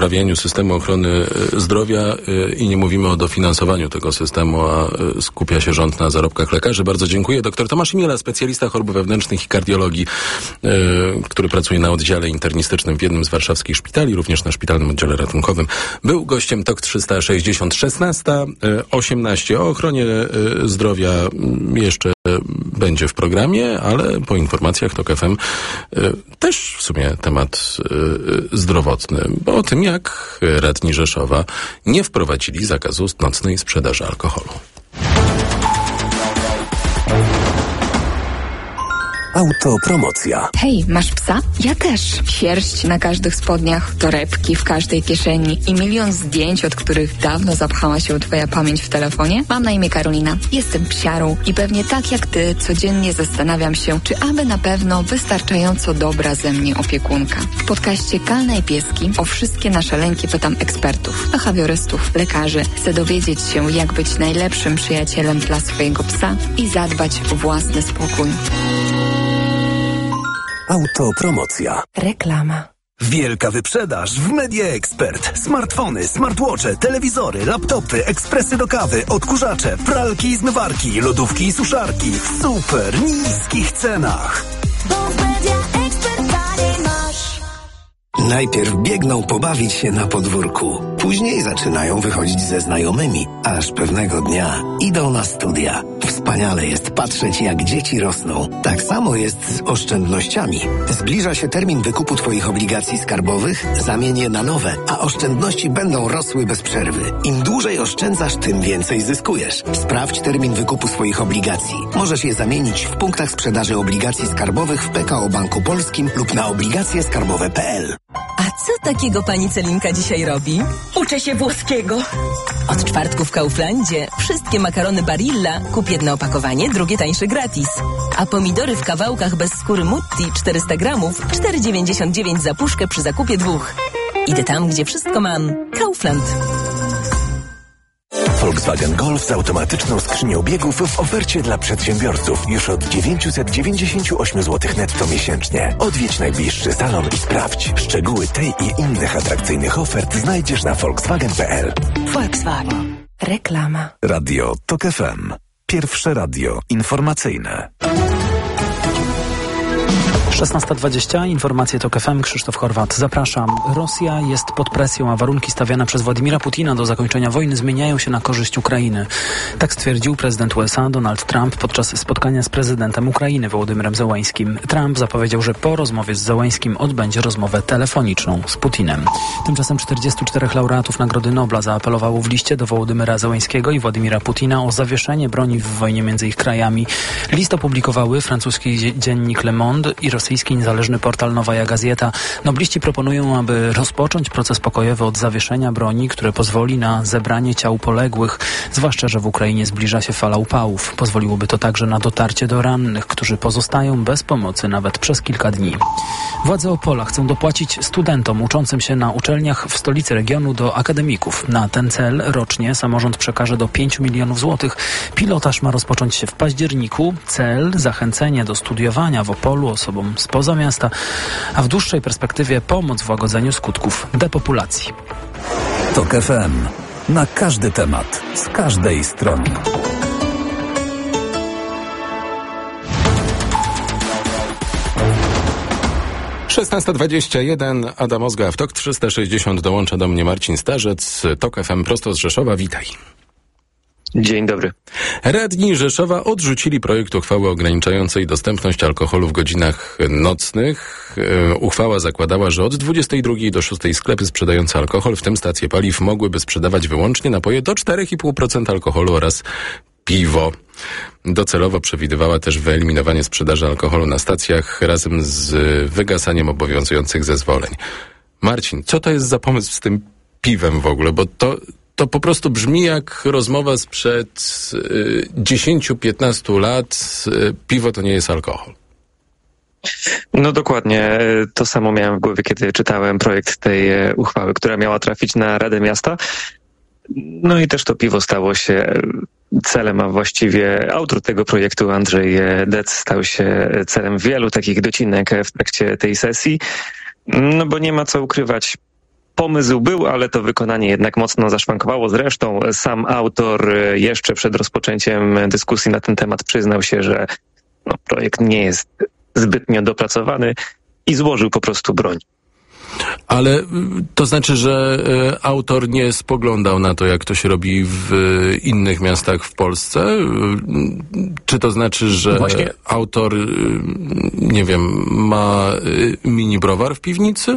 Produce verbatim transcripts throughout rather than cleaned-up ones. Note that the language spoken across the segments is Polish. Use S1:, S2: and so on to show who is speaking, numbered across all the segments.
S1: usprawnieniu systemu ochrony zdrowia i nie mówimy o dofinansowaniu tego systemu, a skupia się rząd na zarobkach lekarzy. Bardzo dziękuję. Doktor Tomasz Imiela, specjalista chorób wewnętrznych i kardiologii, który pracuje na oddziale internistycznym w jednym z warszawskich szpitali, również na szpitalnym oddziale ratunkowym, był gościem T O K trzysta sześćdziesiąt. szesnasta osiemnaście. O ochronie zdrowia jeszcze będzie w programie, ale po informacjach T O K F M też w sumie temat zdrowotny, bo o tym, jak radni Rzeszowa nie wprowadzili zakazu nocnej sprzedaży alkoholu.
S2: Autopromocja.
S3: Hej, masz psa? Ja też. Sierść na każdych spodniach, torebki w każdej kieszeni i milion zdjęć, od których dawno zapchała się twoja pamięć w telefonie? Mam na imię Karolina. Jestem psiarą i pewnie tak jak ty codziennie zastanawiam się, czy aby na pewno wystarczająco dobra ze mnie opiekunka. W podcaście Kalna i Pieski o wszystkie nasze lęki pytam ekspertów, behawiorystów, lekarzy. Chcę dowiedzieć się, jak być najlepszym przyjacielem dla swojego psa i zadbać o własny spokój.
S2: Autopromocja.
S3: Reklama.
S4: Wielka wyprzedaż w Media Expert. Smartfony, smartwatche, telewizory, laptopy, ekspresy do kawy, odkurzacze, pralki i zmywarki, lodówki i suszarki w super niskich cenach.
S5: Bo w Media Expert taniej masz.
S2: Najpierw biegną pobawić się na podwórku. Później zaczynają wychodzić ze znajomymi, aż pewnego dnia idą na studia. Wspaniale jest patrzeć, jak dzieci rosną. Tak samo jest z oszczędnościami. Zbliża się termin wykupu Twoich obligacji skarbowych, zamień je na nowe, a oszczędności będą rosły bez przerwy. Im dłużej oszczędzasz, tym więcej zyskujesz. Sprawdź termin wykupu swoich obligacji. Możesz je zamienić w punktach sprzedaży obligacji skarbowych w P K O Banku Polskim lub na obligacje skarbowe kropka p l.
S6: A co takiego pani Celinka dzisiaj robi?
S7: Uczę się włoskiego.
S6: Od czwartku w Kauflandzie wszystkie makarony Barilla kup jedno opakowanie, drugie tańsze gratis. A pomidory w kawałkach bez skóry Mutti czterysta gramów, cztery dziewięćdziesiąt dziewięć za puszkę przy zakupie dwóch. Idę tam, gdzie wszystko mam. Kaufland.
S2: Volkswagen Golf z automatyczną skrzynią biegów w ofercie dla przedsiębiorców już od dziewięćset dziewięćdziesiąt osiem złotych netto miesięcznie. Odwiedź najbliższy salon i sprawdź. Szczegóły tej i innych atrakcyjnych ofert znajdziesz na volkswagen kropka p l.
S3: Volkswagen. Reklama.
S2: Radio T O K F M. Pierwsze radio informacyjne.
S8: szesnasta dwadzieścia, informacje T O K F M, Krzysztof Horwat. Zapraszam. Rosja jest pod presją, a warunki stawiane przez Władimira Putina do zakończenia wojny zmieniają się na korzyść Ukrainy. Tak stwierdził prezydent U S A Donald Trump podczas spotkania z prezydentem Ukrainy Wołodymyrem Zełańskim. Trump zapowiedział, że po rozmowie z Zełańskim odbędzie rozmowę telefoniczną z Putinem. Tymczasem czterdziestu czterech laureatów Nagrody Nobla zaapelowało w liście do Wołodymyra Zełańskiego i Władimira Putina o zawieszenie broni w wojnie między ich krajami. List opublikowały francuski dziennik Le Monde i rosyjski niezależny portal Nowaja Gazeta. Nobliści proponują, aby rozpocząć proces pokojowy od zawieszenia broni, które pozwoli na zebranie ciał poległych, zwłaszcza że w Ukrainie zbliża się fala upałów. Pozwoliłoby to także na dotarcie do rannych, którzy pozostają bez pomocy nawet przez kilka dni. Władze Opola chcą dopłacić studentom uczącym się na uczelniach w stolicy regionu do akademików. Na ten cel rocznie samorząd przekaże do pięciu milionów złotych. Pilotaż ma rozpocząć się w październiku. Cel zachęcenie do studiowania w Opolu osobom spoza miasta, a w dłuższej perspektywie pomoc w łagodzeniu skutków depopulacji.
S2: T O K F M. Na każdy temat, z każdej strony.
S1: szesnasta dwadzieścia jeden, Adam Ozga w T O K trzysta sześćdziesiąt, dołącza do mnie Marcin Starzec, T O K F M prosto z Rzeszowa, witaj.
S9: Dzień dobry.
S1: Radni Rzeszowa odrzucili projekt uchwały ograniczającej dostępność alkoholu w godzinach nocnych. Uchwała zakładała, że od dwudziestej drugiej do szóstej sklepy sprzedające alkohol, w tym stacje paliw, mogłyby sprzedawać wyłącznie napoje do cztery i pół procent alkoholu oraz piwo. Docelowo przewidywała też wyeliminowanie sprzedaży alkoholu na stacjach razem z wygasaniem obowiązujących zezwoleń. Marcin, co to jest za pomysł z tym piwem w ogóle? Bo to... To po prostu brzmi jak rozmowa sprzed y, dziesięciu piętnastu lat. Y, piwo to nie jest alkohol.
S9: No dokładnie. To samo miałem w głowie, kiedy czytałem projekt tej uchwały, która miała trafić na Radę Miasta. No i też to piwo stało się celem, a właściwie autor tego projektu, Andrzej Dec, stał się celem wielu takich docinek w trakcie tej sesji. No bo nie ma co ukrywać. pomysł był, ale to wykonanie jednak mocno zaszwankowało. Zresztą sam autor jeszcze przed rozpoczęciem dyskusji na ten temat przyznał się, że no, projekt nie jest zbytnio dopracowany i złożył po prostu broń.
S1: Ale to znaczy, że y, autor nie spoglądał na to, jak to się robi w y, innych miastach w Polsce? Y, czy to znaczy, że Właśnie. autor, y, nie wiem, ma y, mini browar w piwnicy?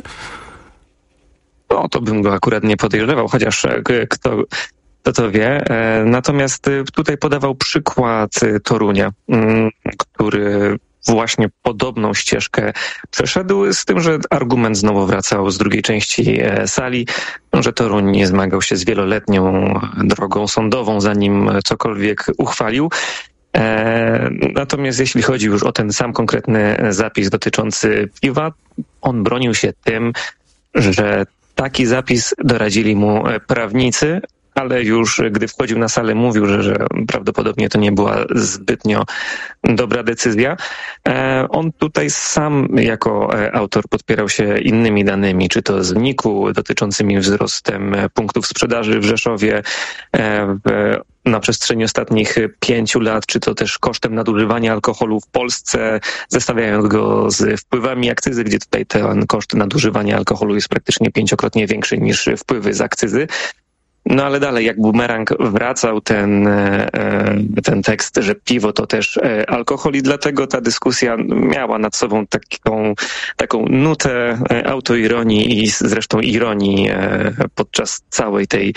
S9: No, to bym go akurat nie podejrzewał, chociaż kto, kto to wie. Natomiast tutaj podawał przykład Torunia, który właśnie podobną ścieżkę przeszedł, z tym, że argument znowu wracał z drugiej części sali, że Toruń nie zmagał się z wieloletnią drogą sądową, zanim cokolwiek uchwalił. Natomiast jeśli chodzi już o ten sam konkretny zapis dotyczący piwa, on bronił się tym, że taki zapis doradzili mu prawnicy, ale już gdy wchodził na salę, mówił, że, że prawdopodobnie to nie była zbytnio dobra decyzja. On tutaj sam jako autor podpierał się innymi danymi, czy to z N I K-u dotyczącymi wzrostem punktów sprzedaży w Rzeszowie na przestrzeni ostatnich pięciu lat, czy to też kosztem nadużywania alkoholu w Polsce, zestawiając go z wpływami akcyzy, gdzie tutaj ten koszt nadużywania alkoholu jest praktycznie pięciokrotnie większy niż wpływy z akcyzy. No ale dalej, jak bumerang wracał ten, ten tekst, że piwo to też alkohol i dlatego ta dyskusja miała nad sobą taką, taką nutę autoironii i zresztą ironii podczas całej tej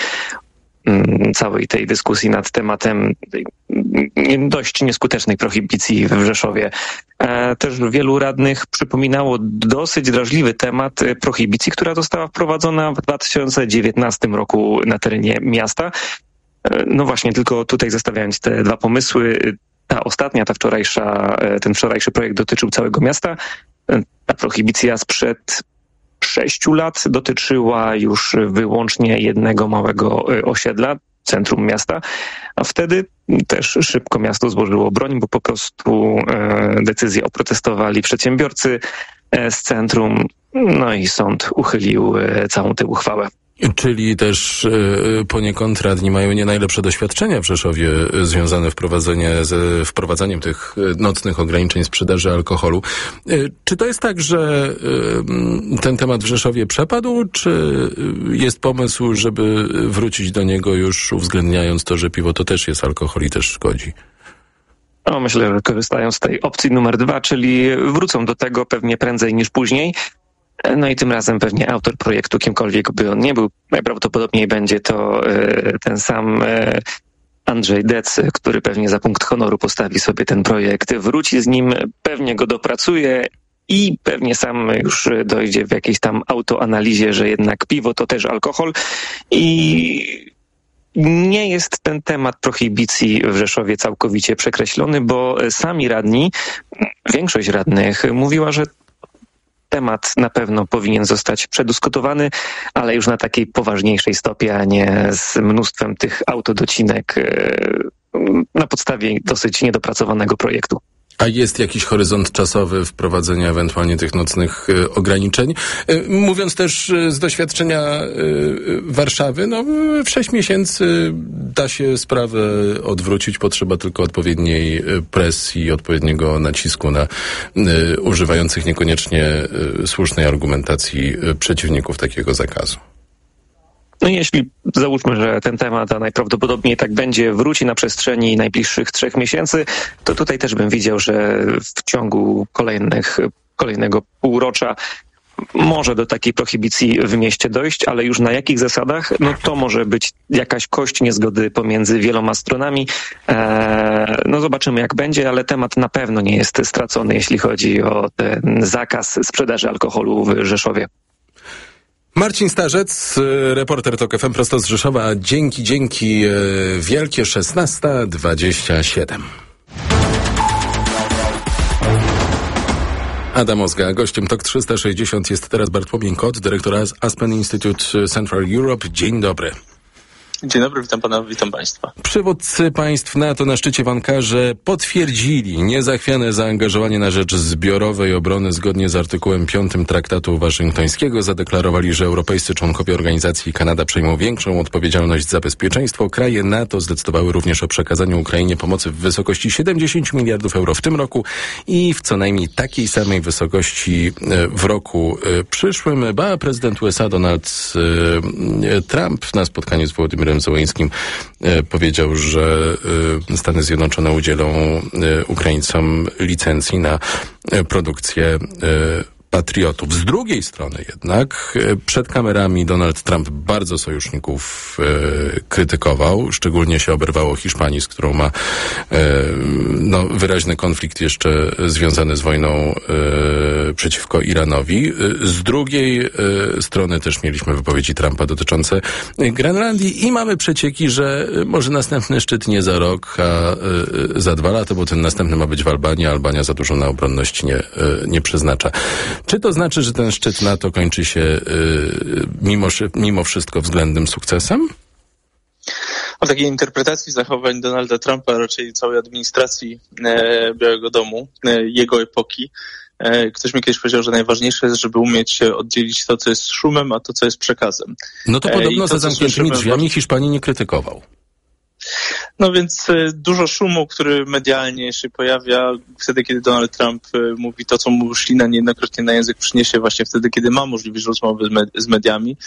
S9: całej tej dyskusji nad tematem tej dość nieskutecznej prohibicji w Rzeszowie. Też wielu radnych przypominało dosyć drażliwy temat prohibicji, która została wprowadzona w dwa tysiące dziewiętnastym roku na terenie miasta. No właśnie, tylko tutaj zestawiając te dwa pomysły, ta ostatnia, ta wczorajsza, ten wczorajszy projekt dotyczył całego miasta. Ta prohibicja sprzed sześciu lat dotyczyła już wyłącznie jednego małego osiedla, centrum miasta, a wtedy też szybko miasto złożyło broń, bo po prostu decyzję oprotestowali przedsiębiorcy z centrum, no i sąd uchylił całą tę uchwałę.
S1: Czyli też y, poniekąd radni mają nie najlepsze doświadczenia w Rzeszowie y, związane wprowadzenie, z wprowadzaniem tych y, nocnych ograniczeń sprzedaży alkoholu. Y, czy to jest tak, że y, ten temat w Rzeszowie przepadł, czy y, jest pomysł, żeby wrócić do niego już uwzględniając to, że piwo to też jest alkohol i też szkodzi?
S9: No, myślę, że korzystają z tej opcji numer dwa, czyli wrócą do tego pewnie prędzej niż później. No i tym razem pewnie autor projektu, kimkolwiek by on nie był, najprawdopodobniej będzie to e, ten sam e, Andrzej Dec, który pewnie za punkt honoru postawi sobie ten projekt, wróci z nim, pewnie go dopracuje i pewnie sam już dojdzie w jakiejś tam autoanalizie, że jednak piwo to też alkohol i nie jest ten temat prohibicji w Rzeszowie całkowicie przekreślony, bo sami radni, większość radnych mówiła, że temat na pewno powinien zostać przedyskutowany, ale już na takiej poważniejszej stopie, a nie z mnóstwem tych autodocinek na podstawie dosyć niedopracowanego projektu.
S1: A jest jakiś horyzont czasowy wprowadzenia ewentualnie tych nocnych y, ograniczeń? Y, mówiąc też y, z doświadczenia y, Warszawy, no w sześć miesięcy da się sprawę odwrócić, potrzeba tylko odpowiedniej y, presji i odpowiedniego nacisku na y, używających niekoniecznie y, słusznej argumentacji y, przeciwników takiego zakazu.
S9: No i jeśli załóżmy, że ten temat, a najprawdopodobniej tak będzie, wróci na przestrzeni najbliższych trzech miesięcy, to tutaj też bym widział, że w ciągu kolejnych, kolejnego półrocza może do takiej prohibicji w mieście dojść, ale już na jakich zasadach? No to może być jakaś kość niezgody pomiędzy wieloma stronami. Eee, no zobaczymy jak będzie, ale temat na pewno nie jest stracony, jeśli chodzi o ten zakaz sprzedaży alkoholu w Rzeszowie.
S1: Marcin Starzec, reporter TOK F M prosto z Rzeszowa. Dzięki, dzięki wielkie. szesnasta dwadzieścia siedem. Adam Ozga, gościem TOK trzysta sześćdziesiąt jest teraz Bartłomiej Kot, dyrektor Aspen Institute Central Europe. Dzień dobry.
S7: Dzień dobry, witam pana, witam państwa.
S1: Przywódcy państw NATO na szczycie w Ankarze potwierdzili niezachwiane zaangażowanie na rzecz zbiorowej obrony zgodnie z artykułem piątym Traktatu Waszyngtońskiego. Zadeklarowali, że europejscy członkowie organizacji i Kanada przejmą większą odpowiedzialność za bezpieczeństwo. Kraje NATO zdecydowały również o przekazaniu Ukrainie pomocy w wysokości siedemdziesiąt miliardów euro w tym roku i w co najmniej takiej samej wysokości w roku przyszłym. Ba, prezydent U S A Donald Trump na spotkaniu z Wołodymyrem Zełeńskim e, powiedział, że e, Stany Zjednoczone udzielą e, Ukraińcom licencji na e, produkcję e, patriotów. Z drugiej strony jednak e, przed kamerami Donald Trump bardzo sojuszników e, krytykował. Szczególnie się oberwało Hiszpanii, z którą ma e, no, wyraźny konflikt jeszcze związany z wojną e, przeciwko Iranowi. Z drugiej e, strony też mieliśmy wypowiedzi Trumpa dotyczące Grenlandii i mamy przecieki, że może następny szczyt nie za rok, a e, za dwa lata, bo ten następny ma być w Albanii, a Albania za dużo na obronność nie, e, nie przeznacza. Czy to znaczy, że ten szczyt NATO kończy się y, mimo, mimo wszystko względnym sukcesem?
S7: O takiej interpretacji zachowań Donalda Trumpa, raczej całej administracji e, Białego Domu, e, jego epoki, e, ktoś mi kiedyś powiedział, że najważniejsze jest, żeby umieć oddzielić to, co jest szumem, a to, co jest przekazem.
S1: No to podobno
S7: e, to,
S1: za zamkniętymi drzwiami Hiszpanii nie krytykował.
S7: No więc dużo szumu, który medialnie się pojawia wtedy, kiedy Donald Trump mówi to, co mu ślina niejednokrotnie na język przyniesie właśnie wtedy, kiedy ma możliwość rozmowy z mediami.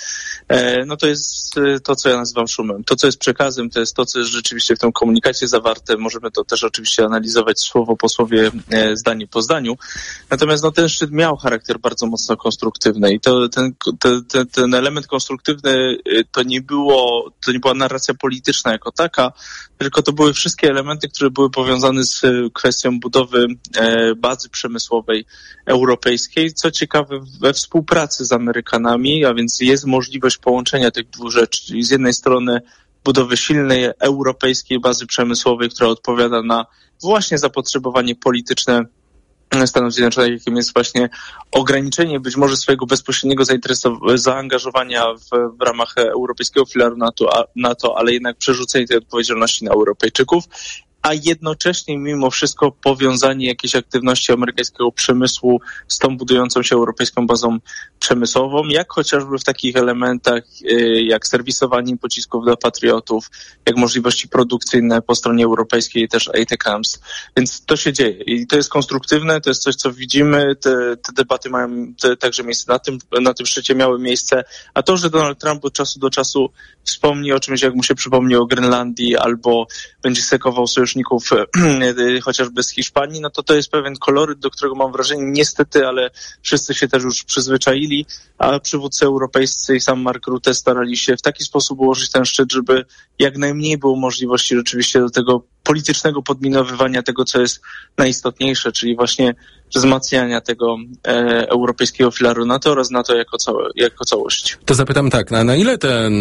S7: No to jest to, co ja nazywam szumem. To, co jest przekazem, to jest to, co jest rzeczywiście w tym komunikacie zawarte. Możemy to też oczywiście analizować słowo po słowie, zdanie po zdaniu. Natomiast no, ten szczyt miał charakter bardzo mocno konstruktywny i to, ten, ten, ten element konstruktywny to nie było, to nie była narracja polityczna jako taka, tylko to były wszystkie elementy, które były powiązane z kwestią budowy bazy przemysłowej europejskiej. Co ciekawe, we współpracy z Amerykanami, a więc jest możliwość połączenia tych dwóch rzeczy, czyli z jednej strony budowy silnej europejskiej bazy przemysłowej, która odpowiada na właśnie zapotrzebowanie polityczne Stanów Zjednoczonych, jakim jest właśnie ograniczenie być może swojego bezpośredniego zaangażowania w, w ramach europejskiego filaru NATO, a, NATO, ale jednak przerzucenie tej odpowiedzialności na Europejczyków, a jednocześnie mimo wszystko powiązanie jakiejś aktywności amerykańskiego przemysłu z tą budującą się europejską bazą przemysłową, jak chociażby w takich elementach jak serwisowanie pocisków dla patriotów, jak możliwości produkcyjne po stronie europejskiej, też A T A M S. Więc to się dzieje i to jest konstruktywne, to jest coś, co widzimy, te, te debaty mają te, także miejsce na tym, na tym szczycie miały miejsce, a to, że Donald Trump od czasu do czasu wspomni o czymś, jak mu się przypomni o Grenlandii, albo będzie sekował sojuszników chociażby z Hiszpanii, no to to jest pewien koloryt, do którego mam wrażenie, niestety, ale wszyscy się też już przyzwyczaili, a przywódcy europejscy i sam Mark Rutte starali się w taki sposób ułożyć ten szczyt, żeby jak najmniej było możliwości rzeczywiście do tego politycznego podminowywania tego, co jest najistotniejsze, czyli właśnie wzmacniania tego e, europejskiego filaru NATO oraz NATO jako, całe, jako całość.
S1: To zapytam tak, na, na ile te,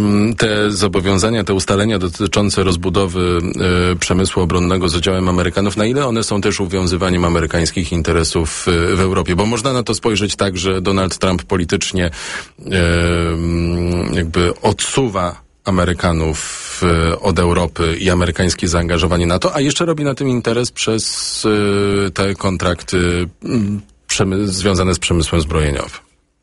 S1: te zobowiązania, te ustalenia dotyczące rozbudowy e, przemysłu obronnego z udziałem Amerykanów, na ile one są też uwiązywaniem amerykańskich interesów w Europie? Bo można na to spojrzeć tak, że Donald Trump politycznie e, jakby odsuwa Amerykanów od Europy i amerykańskie zaangażowanie NATO, a jeszcze robi na tym interes przez te kontrakty przemy- związane z przemysłem zbrojeniowym.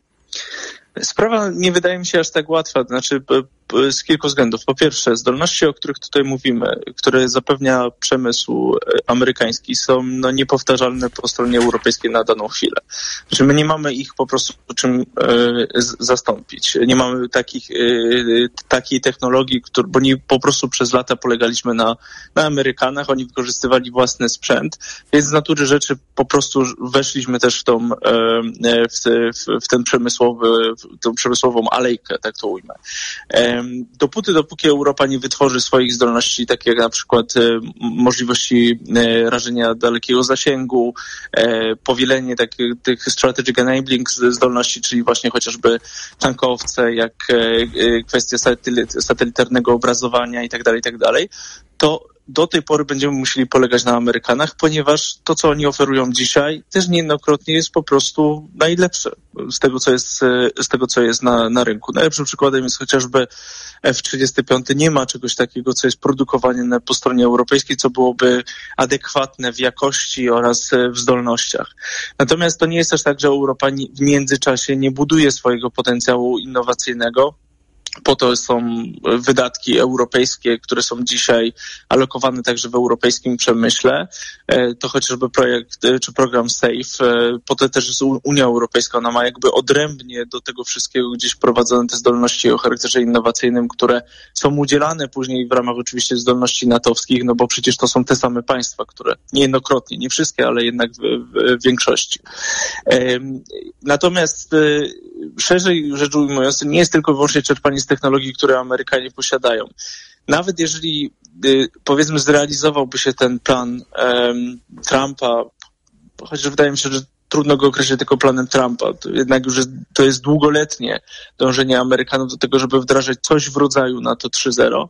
S7: Sprawa nie wydaje mi się aż tak łatwa, to znaczy z kilku względów. Po pierwsze, zdolności, o których tutaj mówimy, które zapewnia przemysł amerykański, są no, niepowtarzalne po stronie europejskiej na daną chwilę. Znaczy, my nie mamy ich po prostu czym e, zastąpić. Nie mamy takich, e, takiej technologii, który, bo nie, po prostu przez lata polegaliśmy na, na Amerykanach, oni wykorzystywali własny sprzęt, więc z natury rzeczy po prostu weszliśmy też w tą, e, w, w, w ten przemysłowy, w tą przemysłową alejkę, tak to ujmę. E, Dopóty, dopóki Europa nie wytworzy swoich zdolności, takie jak na przykład e, możliwości e, rażenia dalekiego zasięgu, e, powielenie tak, tych strategic enabling zdolności, czyli właśnie chociażby tankowce, jak e, kwestia satelit, satelitarnego obrazowania itd., itd., to do tej pory będziemy musieli polegać na Amerykanach, ponieważ to, co oni oferują dzisiaj, też niejednokrotnie jest po prostu najlepsze z tego, co jest, z tego, co jest na, na rynku. Najlepszym przykładem jest chociażby F trzydzieści pięć. Nie ma czegoś takiego, co jest produkowane po stronie europejskiej, co byłoby adekwatne w jakości oraz w zdolnościach. Natomiast to nie jest też tak, że Europa w międzyczasie nie buduje swojego potencjału innowacyjnego. Po to są wydatki europejskie, które są dzisiaj alokowane także w europejskim przemyśle. To chociażby projekt czy program SAFE. Po to też jest Unia Europejska. Ona ma jakby odrębnie do tego wszystkiego gdzieś wprowadzone te zdolności o charakterze innowacyjnym, które są udzielane później w ramach oczywiście zdolności natowskich, no bo przecież to są te same państwa, które niejednokrotnie, nie wszystkie, ale jednak w, w, w większości. Natomiast szerzej rzecz ujmując, nie jest tylko wyłącznie czerpanie z technologii, które Amerykanie posiadają. Nawet jeżeli, powiedzmy, zrealizowałby się ten plan um, Trumpa, chociaż wydaje mi się, że trudno go określić tylko planem Trumpa, to jednak już jest, to jest długoletnie dążenie Amerykanów do tego, żeby wdrażać coś w rodzaju NATO trzy zero,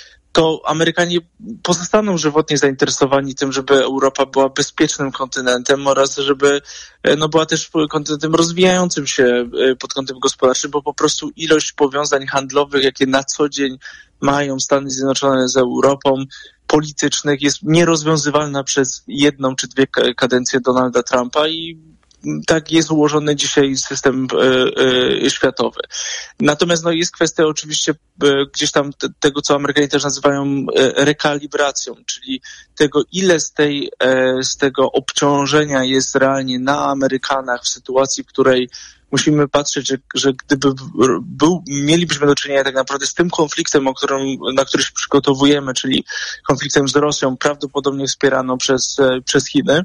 S7: to Amerykanie pozostaną żywotnie zainteresowani tym, żeby Europa była bezpiecznym kontynentem oraz żeby no, była też kontynentem rozwijającym się pod kątem gospodarczym, bo po prostu ilość powiązań handlowych, jakie na co dzień mają Stany Zjednoczone z Europą, politycznych, jest nierozwiązywalna przez jedną czy dwie kadencje Donalda Trumpa i tak jest ułożony dzisiaj system e, e, światowy. Natomiast no, jest kwestia oczywiście e, gdzieś tam te, tego, co Amerykanie też nazywają e, rekalibracją, czyli tego, ile z, tej, e, z tego obciążenia jest realnie na Amerykanach w sytuacji, w której musimy patrzeć, że, że gdyby był, mielibyśmy do czynienia tak naprawdę z tym konfliktem, o którym, na który się przygotowujemy, czyli konfliktem z Rosją, prawdopodobnie wspieraną przez, e, przez Chiny,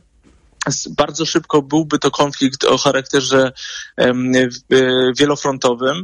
S7: bardzo szybko byłby to konflikt o charakterze um, wielofrontowym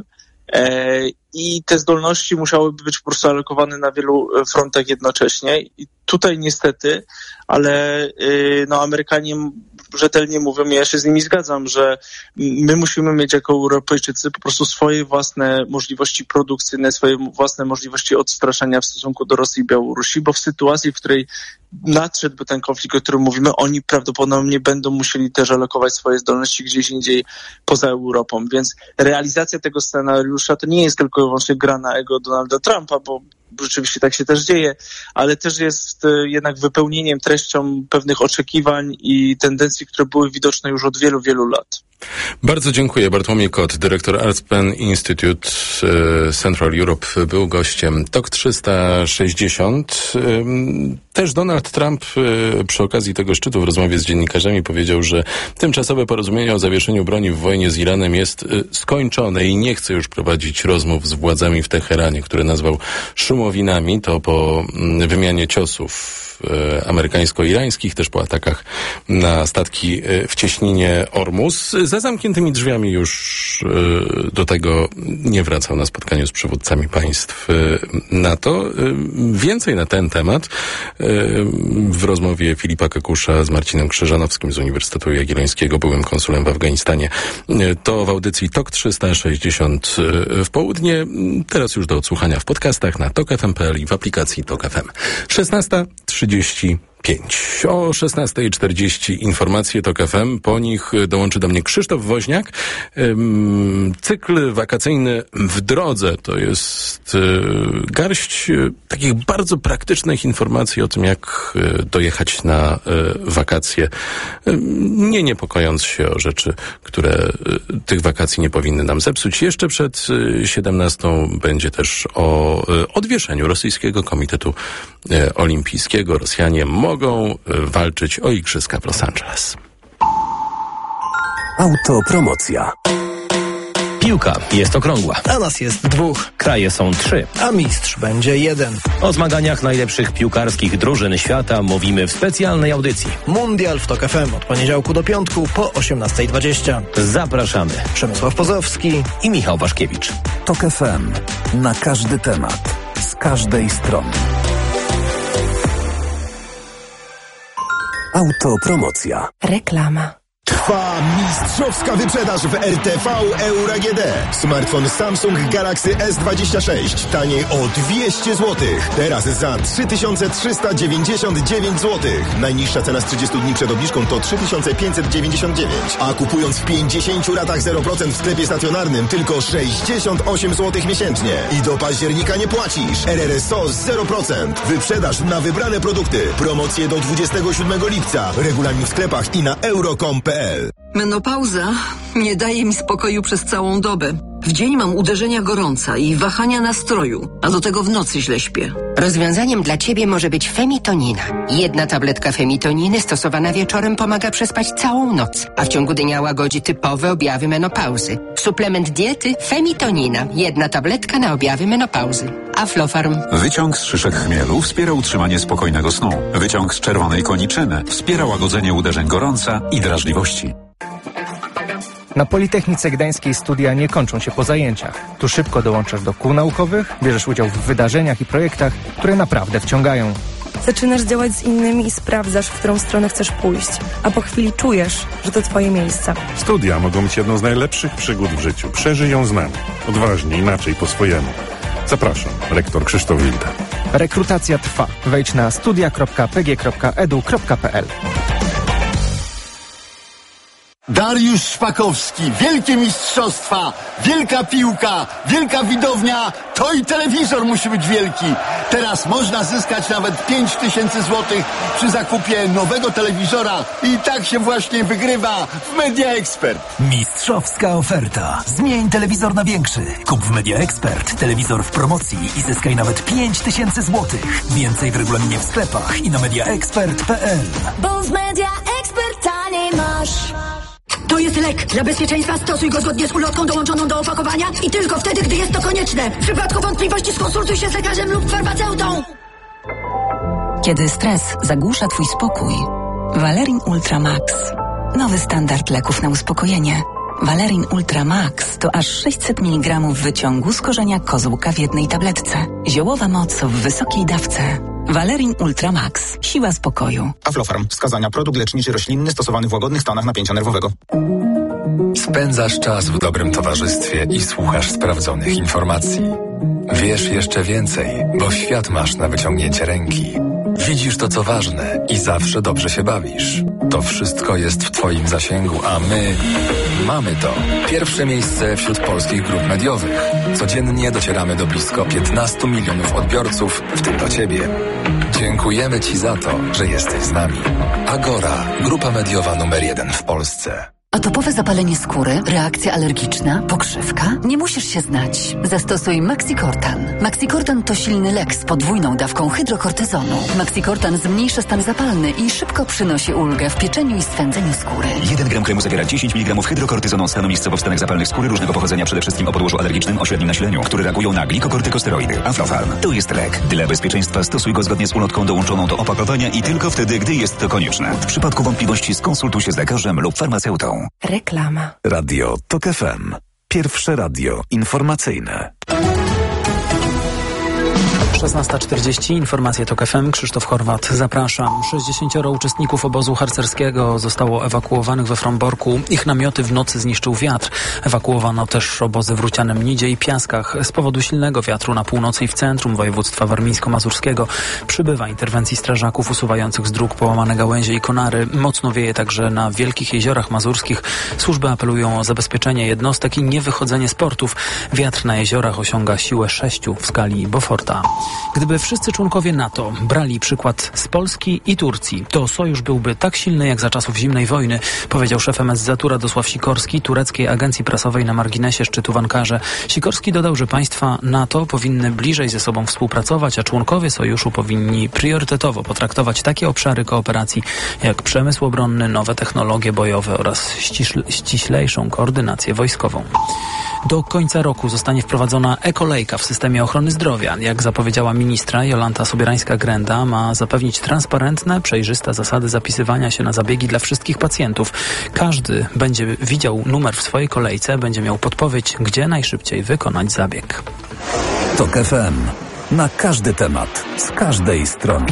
S7: e, i te zdolności musiałyby być po prostu alokowane na wielu frontach jednocześnie. I tutaj niestety, ale y, no, Amerykanie rzetelnie mówią, ja się z nimi zgadzam, że my musimy mieć jako Europejczycy po prostu swoje własne możliwości produkcyjne, swoje własne możliwości odstraszania w stosunku do Rosji i Białorusi, bo w sytuacji, w której nadszedłby ten konflikt, o którym mówimy, oni prawdopodobnie będą musieli też alokować swoje zdolności gdzieś indziej poza Europą. Więc realizacja tego scenariusza to nie jest tylko i wyłącznie gra na ego Donalda Trumpa, bo rzeczywiście tak się też dzieje, ale też jest jednak wypełnieniem treścią pewnych oczekiwań i tendencji, które były widoczne już od wielu, wielu lat.
S1: Bardzo dziękuję. Bartłomiej Kot, dyrektor ArtPen Institute Central Europe, był gościem T O K trzysta sześćdziesiąt. Też Donald Trump przy okazji tego szczytu w rozmowie z dziennikarzami powiedział, że tymczasowe porozumienie o zawieszeniu broni w wojnie z Iranem jest skończone i nie chce już prowadzić rozmów z władzami w Teheranie, które nazwał szumowinami. To po wymianie ciosów amerykańsko-irańskich, też po atakach na statki w cieśninie Ormus. Za zamkniętymi drzwiami już do tego nie wracał na spotkaniu z przywódcami państw NATO. Więcej na ten temat w rozmowie Filipa Kakusza z Marcinem Krzyżanowskim z Uniwersytetu Jagiellońskiego, byłym konsulem w Afganistanie. To w audycji T O K trzysta sześćdziesiąt w południe. Teraz już do odsłuchania w podcastach na tok f m kropka p l i w aplikacji Tok F M. szesnasta trzydzieści pięć. O szesnastej czterdzieści informacje Tok F M. Po nich dołączy do mnie Krzysztof Woźniak. Cykl wakacyjny w drodze to jest garść takich bardzo praktycznych informacji o tym, jak dojechać na wakacje, nie niepokojąc się o rzeczy, które tych wakacji nie powinny nam zepsuć. Jeszcze przed siedemnastą będzie też o odwieszeniu rosyjskiego komitetu olimpijskiego. Rosjanie mogą walczyć o igrzyska w Los Angeles.
S4: Autopromocja.
S10: Piłka jest okrągła.
S11: A nas jest dwóch.
S10: Kraje są trzy.
S11: A mistrz będzie jeden.
S10: O zmaganiach najlepszych piłkarskich drużyn świata mówimy w specjalnej audycji.
S11: Mundial w Tok F M od poniedziałku do piątku po osiemnasta dwadzieścia.
S10: Zapraszamy.
S11: Przemysław Pozowski
S10: i Michał Waszkiewicz.
S4: Tok F M. Na każdy temat. Z każdej strony. Autopromocja.
S6: Reklama.
S12: Trwa mistrzowska wyprzedaż w R T V Euro A G D. Smartfon Samsung Galaxy S dwadzieścia sześć taniej o dwieście złotych. Teraz za trzy tysiące trzysta dziewięćdziesiąt dziewięć złotych. Najniższa cena z trzydziestu dni przed obniżką to trzy tysiące pięćset dziewięćdziesiąt dziewięć. A kupując w pięćdziesięciu ratach zero procent w sklepie stacjonarnym tylko sześćdziesiąt osiem złotych miesięcznie. I do października nie płacisz. R R S O zero procent. Wyprzedaż na wybrane produkty. Promocje do dwudziestego siódmego lipca. Regulamin w sklepach i na euro kropka com kropka p l.
S13: Menopauza nie daje mi spokoju przez całą dobę. W dzień mam uderzenia gorąca i wahania nastroju, a do tego w nocy źle śpię.
S14: Rozwiązaniem dla Ciebie może być Femitonina. Jedna tabletka Femitoniny stosowana wieczorem pomaga przespać całą noc, a w ciągu dnia łagodzi typowe objawy menopauzy. Suplement diety Femitonina. Jedna tabletka na objawy menopauzy. Aflofarm.
S15: Wyciąg z szyszek chmielu wspiera utrzymanie spokojnego snu. Wyciąg z czerwonej koniczyny wspiera łagodzenie uderzeń gorąca i drażliwości.
S16: Na Politechnice Gdańskiej studia nie kończą się po zajęciach. Tu szybko dołączasz do kół naukowych, bierzesz udział w wydarzeniach i projektach, które naprawdę wciągają.
S17: Zaczynasz działać z innymi i sprawdzasz, w którą stronę chcesz pójść, a po chwili czujesz, że to twoje miejsce.
S18: Studia mogą być jedną z najlepszych przygód w życiu. Przeżyj ją z nami. Odważnie, inaczej, po swojemu. Zapraszam, rektor Krzysztof Wilda.
S16: Rekrutacja trwa. Wejdź na studia kropka p g kropka e d u kropka p l.
S19: Dariusz Szpakowski, wielkie mistrzostwa, wielka piłka, wielka widownia, to i telewizor musi być wielki. Teraz można zyskać nawet pięć tysięcy złotych przy zakupie nowego telewizora i tak się właśnie wygrywa w Media Expert.
S4: Mistrzowska oferta. Zmień telewizor na większy. Kup w Media Expert telewizor w promocji i zyskaj nawet pięć tysięcy złotych. Więcej w regulaminie w sklepach i na media expert kropka p l.
S5: Bo w Media Expert taniej masz.
S20: To jest lek. Dla bezpieczeństwa stosuj go zgodnie z ulotką dołączoną do opakowania i tylko wtedy, gdy jest to konieczne. W przypadku wątpliwości skonsultuj się z lekarzem lub farmaceutą.
S21: Kiedy stres zagłusza twój spokój, Valerin Ultra Max. Nowy standard leków na uspokojenie. Valerin Ultra Max to aż sześćset miligramów wyciągu z korzenia kozłka w jednej tabletce. Ziołowa moc w wysokiej dawce. Valerin Ultra Max. Siła spokoju.
S22: Aflofarm. Wskazania: produkt leczniczy roślinny stosowany w łagodnych stanach napięcia nerwowego.
S23: Spędzasz czas w dobrym towarzystwie i słuchasz sprawdzonych informacji. Wiesz jeszcze więcej, bo świat masz na wyciągnięcie ręki. Widzisz to, co ważne i zawsze dobrze się bawisz. To wszystko jest w twoim zasięgu, a my mamy to. Pierwsze miejsce wśród polskich grup mediowych. Codziennie docieramy do blisko piętnastu milionów odbiorców, w tym do ciebie. Dziękujemy ci za to, że jesteś z nami. Agora, grupa mediowa numer jeden w Polsce.
S24: Atopowe zapalenie skóry, reakcja alergiczna, pokrzywka? Nie musisz się znać. Zastosuj Maxicortan. Maxicortan to silny lek z podwójną dawką hydrokortyzonu. Maxicortan zmniejsza stan zapalny i szybko przynosi ulgę w pieczeniu i swędzeniu skóry.
S25: jeden gram kremu zawiera dziesięć miligramów hydrokortyzonu, stanu miejscowo wstanek zapalnych skóry różnego pochodzenia, przede wszystkim o podłożu alergicznym o średnim nasileniu, które reagują na glikokortykosteroidy. Aflofarm. To jest lek. Dla bezpieczeństwa stosuj go zgodnie z ulotką dołączoną do opakowania i tylko wtedy, gdy jest to konieczne. W przypadku wątpliwości skonsultuj się z lekarzem lub farmaceutą.
S4: Reklama.
S26: Radio TOK F M. Pierwsze radio informacyjne.
S8: szesnasta czterdzieści, informacje TOK F M, Krzysztof Horwat, zapraszam. sześćdziesięcioro uczestników obozu harcerskiego zostało ewakuowanych we Fromborku. Ich namioty w nocy zniszczył wiatr. Ewakuowano też obozy w Rucianem Nidzie i Piaskach. Z powodu silnego wiatru na północy i w centrum województwa warmińsko-mazurskiego przybywa interwencji strażaków usuwających z dróg połamane gałęzie i konary. Mocno wieje także na Wielkich Jeziorach Mazurskich. Służby apelują o zabezpieczenie jednostek i niewychodzenie z portów. Wiatr na jeziorach osiąga siłę sześciu w skali Beauforta. Gdyby wszyscy członkowie NATO brali przykład z Polski i Turcji, to sojusz byłby tak silny jak za czasów zimnej wojny, powiedział szef M S Z-u Radosław Sikorski tureckiej agencji prasowej na marginesie szczytu w Ankarze. Sikorski dodał, że państwa NATO powinny bliżej ze sobą współpracować, a członkowie sojuszu powinni priorytetowo potraktować takie obszary kooperacji jak przemysł obronny, nowe technologie bojowe oraz ściśle, ściślejszą koordynację wojskową. Do końca roku zostanie wprowadzona ekolejka w systemie ochrony zdrowia. Jak zapowiedziała ministra Jolanta Sobierańska-Grenda, ma zapewnić transparentne, przejrzyste zasady zapisywania się na zabiegi dla wszystkich pacjentów. Każdy będzie widział numer w swojej kolejce, będzie miał podpowiedź, gdzie najszybciej wykonać zabieg.
S26: TOK F M. Na każdy temat, z każdej strony.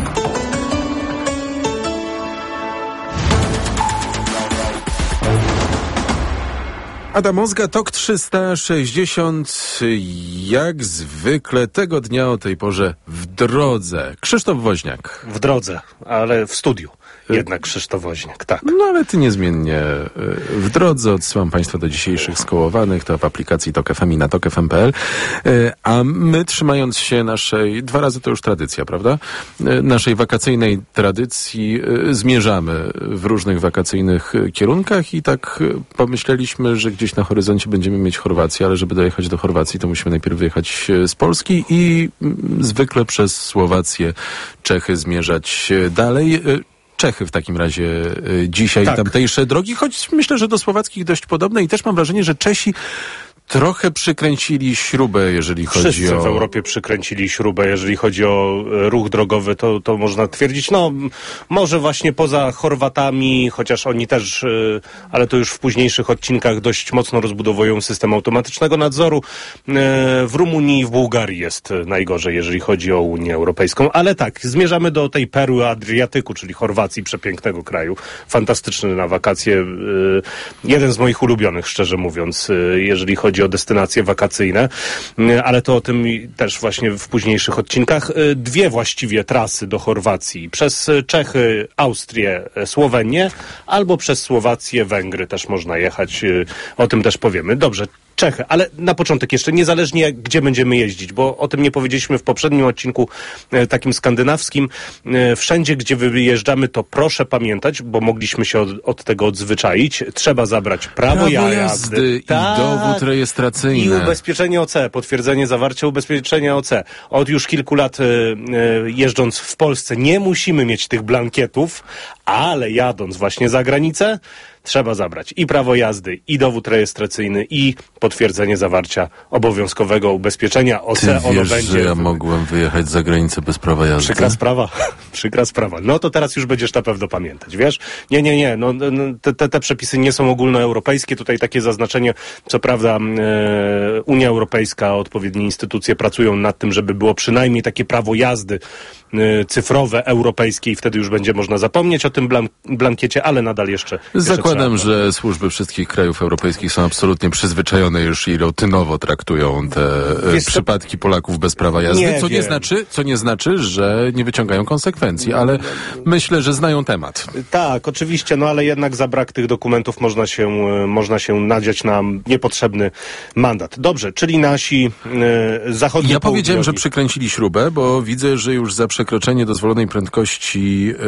S1: Adam Ozga, Tok trzysta sześćdziesiąt, jak zwykle tego dnia o tej porze w drodze. Krzysztof Woźniak.
S2: W drodze, ale w studiu. Jednak Krzysztof Woźniak, tak.
S1: No ale ty niezmiennie w drodze. Odsyłam Państwa do dzisiejszych skołowanych, to w aplikacji Tok F M i na tok f m kropka p l. A my, trzymając się naszej, dwa razy to już tradycja, prawda? Naszej wakacyjnej tradycji, zmierzamy w różnych wakacyjnych kierunkach i tak pomyśleliśmy, że gdzieś na horyzoncie będziemy mieć Chorwację, ale żeby dojechać do Chorwacji, to musimy najpierw wyjechać z Polski i zwykle przez Słowację, Czechy zmierzać dalej. Czechy w takim razie y, dzisiaj tak. Tamtejsze drogi, choć myślę, że do słowackich dość podobne i też mam wrażenie, że Czesi trochę przykręcili śrubę, jeżeli chodzi
S2: Wszyscy o... w Europie przykręcili śrubę, jeżeli chodzi o ruch drogowy, to, to można twierdzić. No, może właśnie poza Chorwatami, chociaż oni też, ale to już w późniejszych odcinkach dość mocno rozbudowują system automatycznego nadzoru. W Rumunii i w Bułgarii jest najgorzej, jeżeli chodzi o Unię Europejską. Ale tak, zmierzamy do tej perły Adriatyku, czyli Chorwacji, przepięknego kraju. Fantastyczny na wakacje. Jeden z moich ulubionych, szczerze mówiąc, jeżeli chodzi o destynacje wakacyjne, ale to o tym też właśnie w późniejszych odcinkach. Dwie właściwie trasy do Chorwacji. Przez Czechy, Austrię, Słowenię, albo przez Słowację, Węgry też można jechać. O tym też powiemy. Dobrze. Czechy, ale na początek jeszcze niezależnie gdzie będziemy jeździć, bo o tym nie powiedzieliśmy w poprzednim odcinku e, takim skandynawskim. E, wszędzie, gdzie wyjeżdżamy, to proszę pamiętać, bo mogliśmy się od, od tego odzwyczaić. Trzeba zabrać prawo, prawo jazdy,
S1: jazdy i tak, dowód rejestracyjny.
S2: I ubezpieczenie O C, potwierdzenie zawarcia ubezpieczenia O C. Od już kilku lat e, e, jeżdżąc w Polsce nie musimy mieć tych blankietów, ale jadąc właśnie za granicę, trzeba zabrać i prawo jazdy, i dowód rejestracyjny, i potwierdzenie zawarcia obowiązkowego ubezpieczenia O C.
S1: Ty wiesz, będzie... że ja mogłem wyjechać za granicę bez prawa jazdy?
S2: Przykra sprawa. Przykra sprawa. No to teraz już będziesz na pewno pamiętać, wiesz? Nie, nie, nie. No, te, te, te przepisy nie są ogólnoeuropejskie. Tutaj takie zaznaczenie, co prawda e, Unia Europejska, odpowiednie instytucje pracują nad tym, żeby było przynajmniej takie prawo jazdy e, cyfrowe, europejskie i wtedy już będzie można zapomnieć o tym blan blankiecie, ale nadal jeszcze...
S1: Zakładam, że służby wszystkich krajów europejskich są absolutnie przyzwyczajone już i rutynowo traktują te Wiesz, przypadki Polaków bez prawa jazdy, nie co, nie znaczy, co nie znaczy, że nie wyciągają konsekwencji, ale myślę, że znają temat.
S2: Tak, oczywiście, no ale jednak za brak tych dokumentów można się, można się nadziać na niepotrzebny mandat. Dobrze, czyli nasi e, zachodni
S1: Ja powiedziałem, że przykręcili śrubę, bo widzę, że już za przekroczenie dozwolonej prędkości e,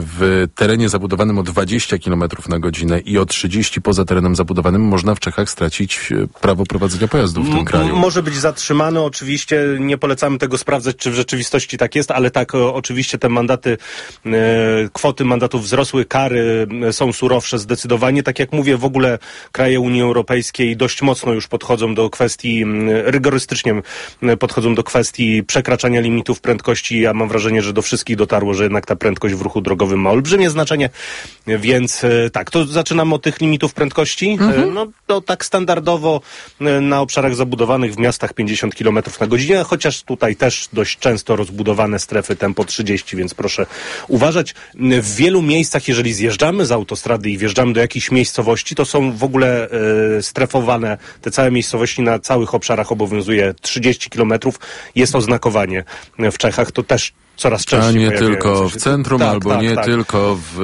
S1: w terenie zabudowanym o dwadzieścia kilometrów na godzinę i o trzydzieści poza terenem zabudowanym można w Czechach stracić prawo prowadzenia pojazdu w tym kraju.
S2: Może być zatrzymany, oczywiście nie polecamy tego sprawdzać, czy w rzeczywistości tak jest, ale tak, o, oczywiście te mandaty, e, kwoty mandatów wzrosły, kary są surowsze zdecydowanie. Tak jak mówię, w ogóle kraje Unii Europejskiej dość mocno już podchodzą do kwestii, rygorystycznie podchodzą do kwestii przekraczania limitów prędkości. Ja mam wrażenie, że do wszystkich dotarło, że jednak ta prędkość w ruchu drogowym ma olbrzymie znaczenie, więc e, tak, to zaczynamy od tych limitów prędkości. Mhm. No to tak standardowo na obszarach zabudowanych w miastach pięćdziesiąt kilometrów na godzinę, chociaż tutaj też dość często rozbudowane strefy tempo trzydzieści, więc proszę uważać. W wielu miejscach, jeżeli zjeżdżamy z autostrady i wjeżdżamy do jakiejś miejscowości, to są w ogóle e, strefowane, te całe miejscowości na całych obszarach obowiązuje trzydzieści kilometrów. Jest oznakowanie w Czechach, to też coraz częściej.
S1: A nie tylko w centrum, tak, albo tak, nie tak. tylko w,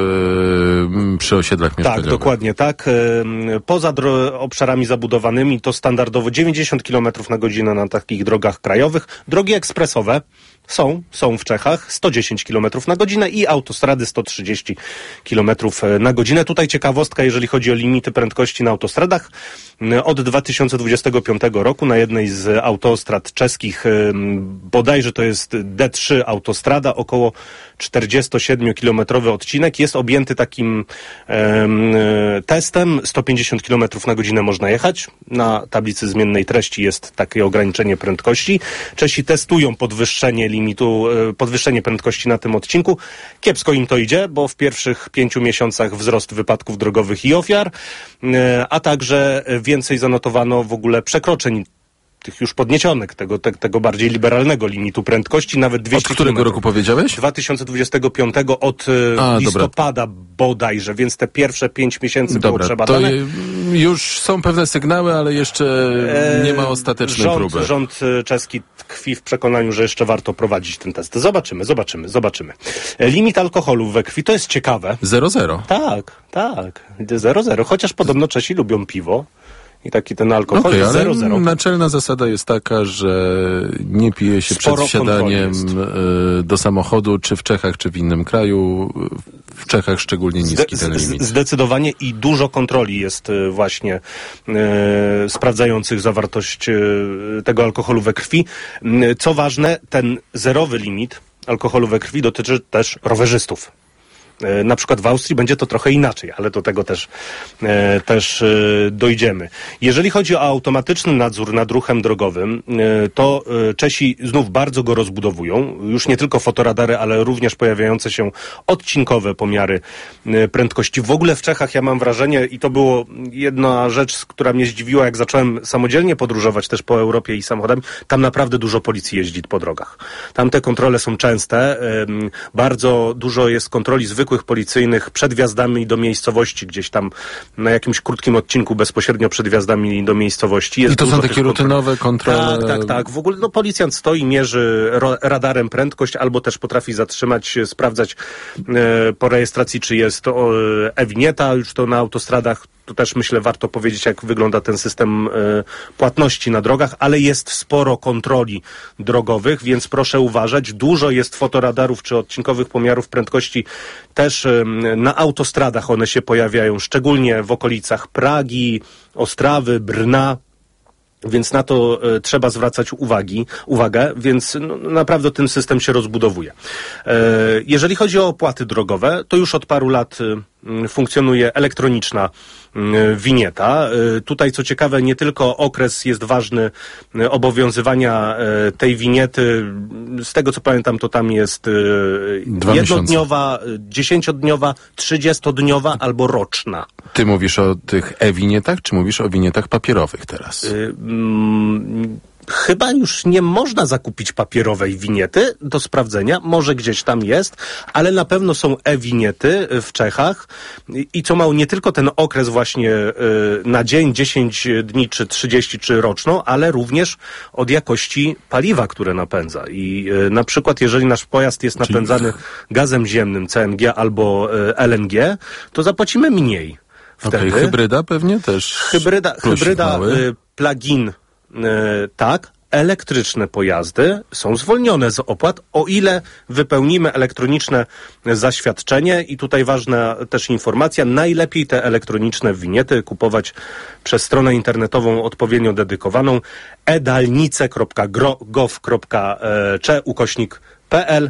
S1: przy osiedlach mieszkaniowych.
S2: Tak, dokładnie tak. Poza obszarami zabudowanymi to standardowo dziewięćdziesiąt kilometrów na godzinę na takich drogach krajowych. Drogi ekspresowe są, są w Czechach sto dziesięć kilometrów na godzinę i autostrady sto trzydzieści kilometrów na godzinę. Tutaj ciekawostka, jeżeli chodzi o limity prędkości na autostradach. Od dwa tysiące dwudziestego piątego roku na jednej z autostrad czeskich, bodajże to jest D trzy autostrada, około czterdziestosiedmiokilometrowy odcinek jest objęty takim e, testem. sto pięćdziesiąt kilometrów na godzinę można jechać. Na tablicy zmiennej treści jest takie ograniczenie prędkości. Czesi testują podwyższenie limitu, e, podwyższenie prędkości na tym odcinku. Kiepsko im to idzie, bo w pierwszych pięciu miesiącach wzrost wypadków drogowych i ofiar, e, a także więcej zanotowano w ogóle przekroczeń tych już podniesionych, tego, te, tego bardziej liberalnego limitu prędkości, nawet dwieście
S1: Od którego
S2: kilometrów.
S1: roku powiedziałeś?
S2: dwa tysiące dwudziestego piątego od
S1: A,
S2: listopada dobra. bodajże, więc te pierwsze pięć miesięcy
S1: Dobra,
S2: było przebadane.
S1: To już są pewne sygnały, ale jeszcze nie ma ostatecznej
S2: rząd,
S1: próby.
S2: Rząd czeski tkwi w przekonaniu, że jeszcze warto prowadzić ten test. Zobaczymy, zobaczymy, zobaczymy. Limit alkoholu we krwi, to jest ciekawe.
S1: zero zero.
S2: Tak, tak. zero zero, chociaż podobno Czesi lubią piwo. I taki ten alkohol
S1: okay,
S2: zero zero.
S1: Naczelna zasada jest taka, że nie pije się
S2: Sporo
S1: przed wsiadaniem do samochodu, czy w Czechach, czy w innym kraju. W Czechach szczególnie niski ten limit.
S2: Zdecydowanie i dużo kontroli jest właśnie e, sprawdzających zawartość e, tego alkoholu we krwi. Co ważne, ten zerowy limit alkoholu we krwi dotyczy też rowerzystów. Na przykład w Austrii będzie to trochę inaczej, ale do tego też, e, też e, dojdziemy. Jeżeli chodzi o automatyczny nadzór nad ruchem drogowym, e, to e, Czesi znów bardzo go rozbudowują. Już nie tylko fotoradary, ale również pojawiające się odcinkowe pomiary e, prędkości. W ogóle w Czechach ja mam wrażenie, i to było jedna rzecz, która mnie zdziwiła, jak zacząłem samodzielnie podróżować też po Europie i samochodami, tam naprawdę dużo policji jeździ po drogach. Tam te kontrole są częste. E, bardzo dużo jest kontroli zwykłych policyjnych przed wjazdami do miejscowości, gdzieś tam na jakimś krótkim odcinku bezpośrednio przed wjazdami do miejscowości. Jest
S1: I to są takie
S2: kontroli.
S1: rutynowe kontrole?
S2: Tak, tak, tak. W ogóle no, policjant stoi, mierzy ro, radarem prędkość, albo też potrafi zatrzymać, sprawdzać e, po rejestracji, czy jest to e, e-winieta, już to na autostradach. Tu też myślę warto powiedzieć, jak wygląda ten system e, płatności na drogach, ale jest sporo kontroli drogowych, więc proszę uważać. Dużo jest fotoradarów czy odcinkowych pomiarów prędkości. Też e, na autostradach one się pojawiają, szczególnie w okolicach Pragi, Ostrawy, Brna. Więc na to e, trzeba zwracać uwagi, uwagę, więc no, naprawdę ten system się rozbudowuje. E, jeżeli chodzi o opłaty drogowe, to już od paru lat e, funkcjonuje elektroniczna e, winieta. E, tutaj co ciekawe, nie tylko okres jest ważny e, obowiązywania e, tej winiety. Z tego co pamiętam, to tam jest e, jednodniowa, dziesięciodniowa, trzydziestodniowa albo roczna.
S1: Ty mówisz o tych e-winietach, czy mówisz o winietach papierowych teraz?
S2: E, Chyba już nie można zakupić papierowej winiety do sprawdzenia. Może gdzieś tam jest, ale na pewno są e-winiety w Czechach. I co mało, nie tylko ten okres właśnie y, na dzień, dziesięć dni, czy trzydzieści, czy roczną, ale również od jakości paliwa, które napędza. I y, na przykład, jeżeli nasz pojazd jest Czyli... napędzany gazem ziemnym, C N G albo y, L N G, to zapłacimy mniej. Wtedy.
S1: Okay, hybryda pewnie też.
S2: Hybryda, hybryda y, plug-in. E, tak, elektryczne pojazdy są zwolnione z opłat, o ile wypełnimy elektroniczne zaświadczenie i tutaj ważna też informacja, najlepiej te elektroniczne winiety kupować przez stronę internetową odpowiednio dedykowaną edalnice kropka gov kropka c ukośnik P L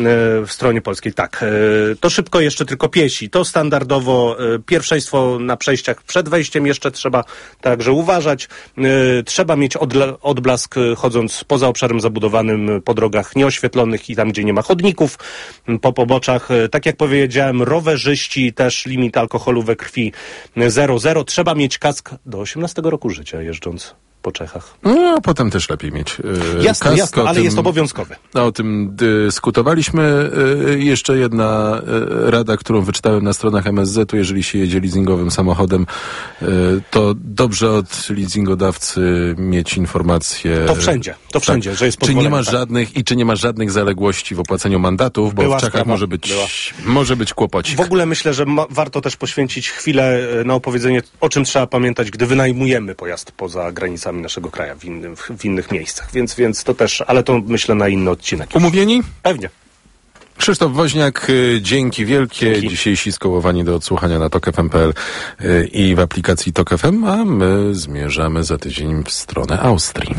S2: w stronie polskiej. Tak, to szybko jeszcze tylko piesi. To standardowo pierwszeństwo na przejściach przed wejściem jeszcze trzeba także uważać. Trzeba mieć odblask chodząc poza obszarem zabudowanym po drogach nieoświetlonych i tam, gdzie nie ma chodników, po poboczach. Tak jak powiedziałem, rowerzyści też limit alkoholu we krwi zero zero. Trzeba mieć kask do osiemnastego roku życia jeżdżąc po Czechach.
S1: No, a potem też lepiej mieć yy,
S2: jasne,
S1: kask.
S2: Jasne, ale tym, jest obowiązkowy.
S1: O tym dyskutowaliśmy. Yy, jeszcze jedna yy, rada, którą wyczytałem na stronach M S Z-u. Jeżeli się jedzie leasingowym samochodem, yy, to dobrze od leasingodawcy mieć informacje.
S2: To wszędzie, to wszędzie,
S1: tak,
S2: że jest
S1: czy nie ma
S2: tak.
S1: żadnych i czy nie ma żadnych zaległości w opłaceniu mandatów, bo
S2: Była
S1: w Czechach
S2: sprawa,
S1: może być, może być kłopocik.
S2: W ogóle myślę, że ma, warto też poświęcić chwilę na opowiedzenie, o czym trzeba pamiętać, gdy wynajmujemy pojazd poza granicami naszego kraju, w, innym, w innych miejscach. Więc, więc to też, ale to myślę na inny odcinek.
S1: Umówieni?
S2: Pewnie.
S1: Krzysztof Woźniak, dzięki wielkie. Dzięki. Dzisiejsi skołowani do odsłuchania na tok f m kropka p l i w aplikacji Tok F M, a my zmierzamy za tydzień w stronę Austrii.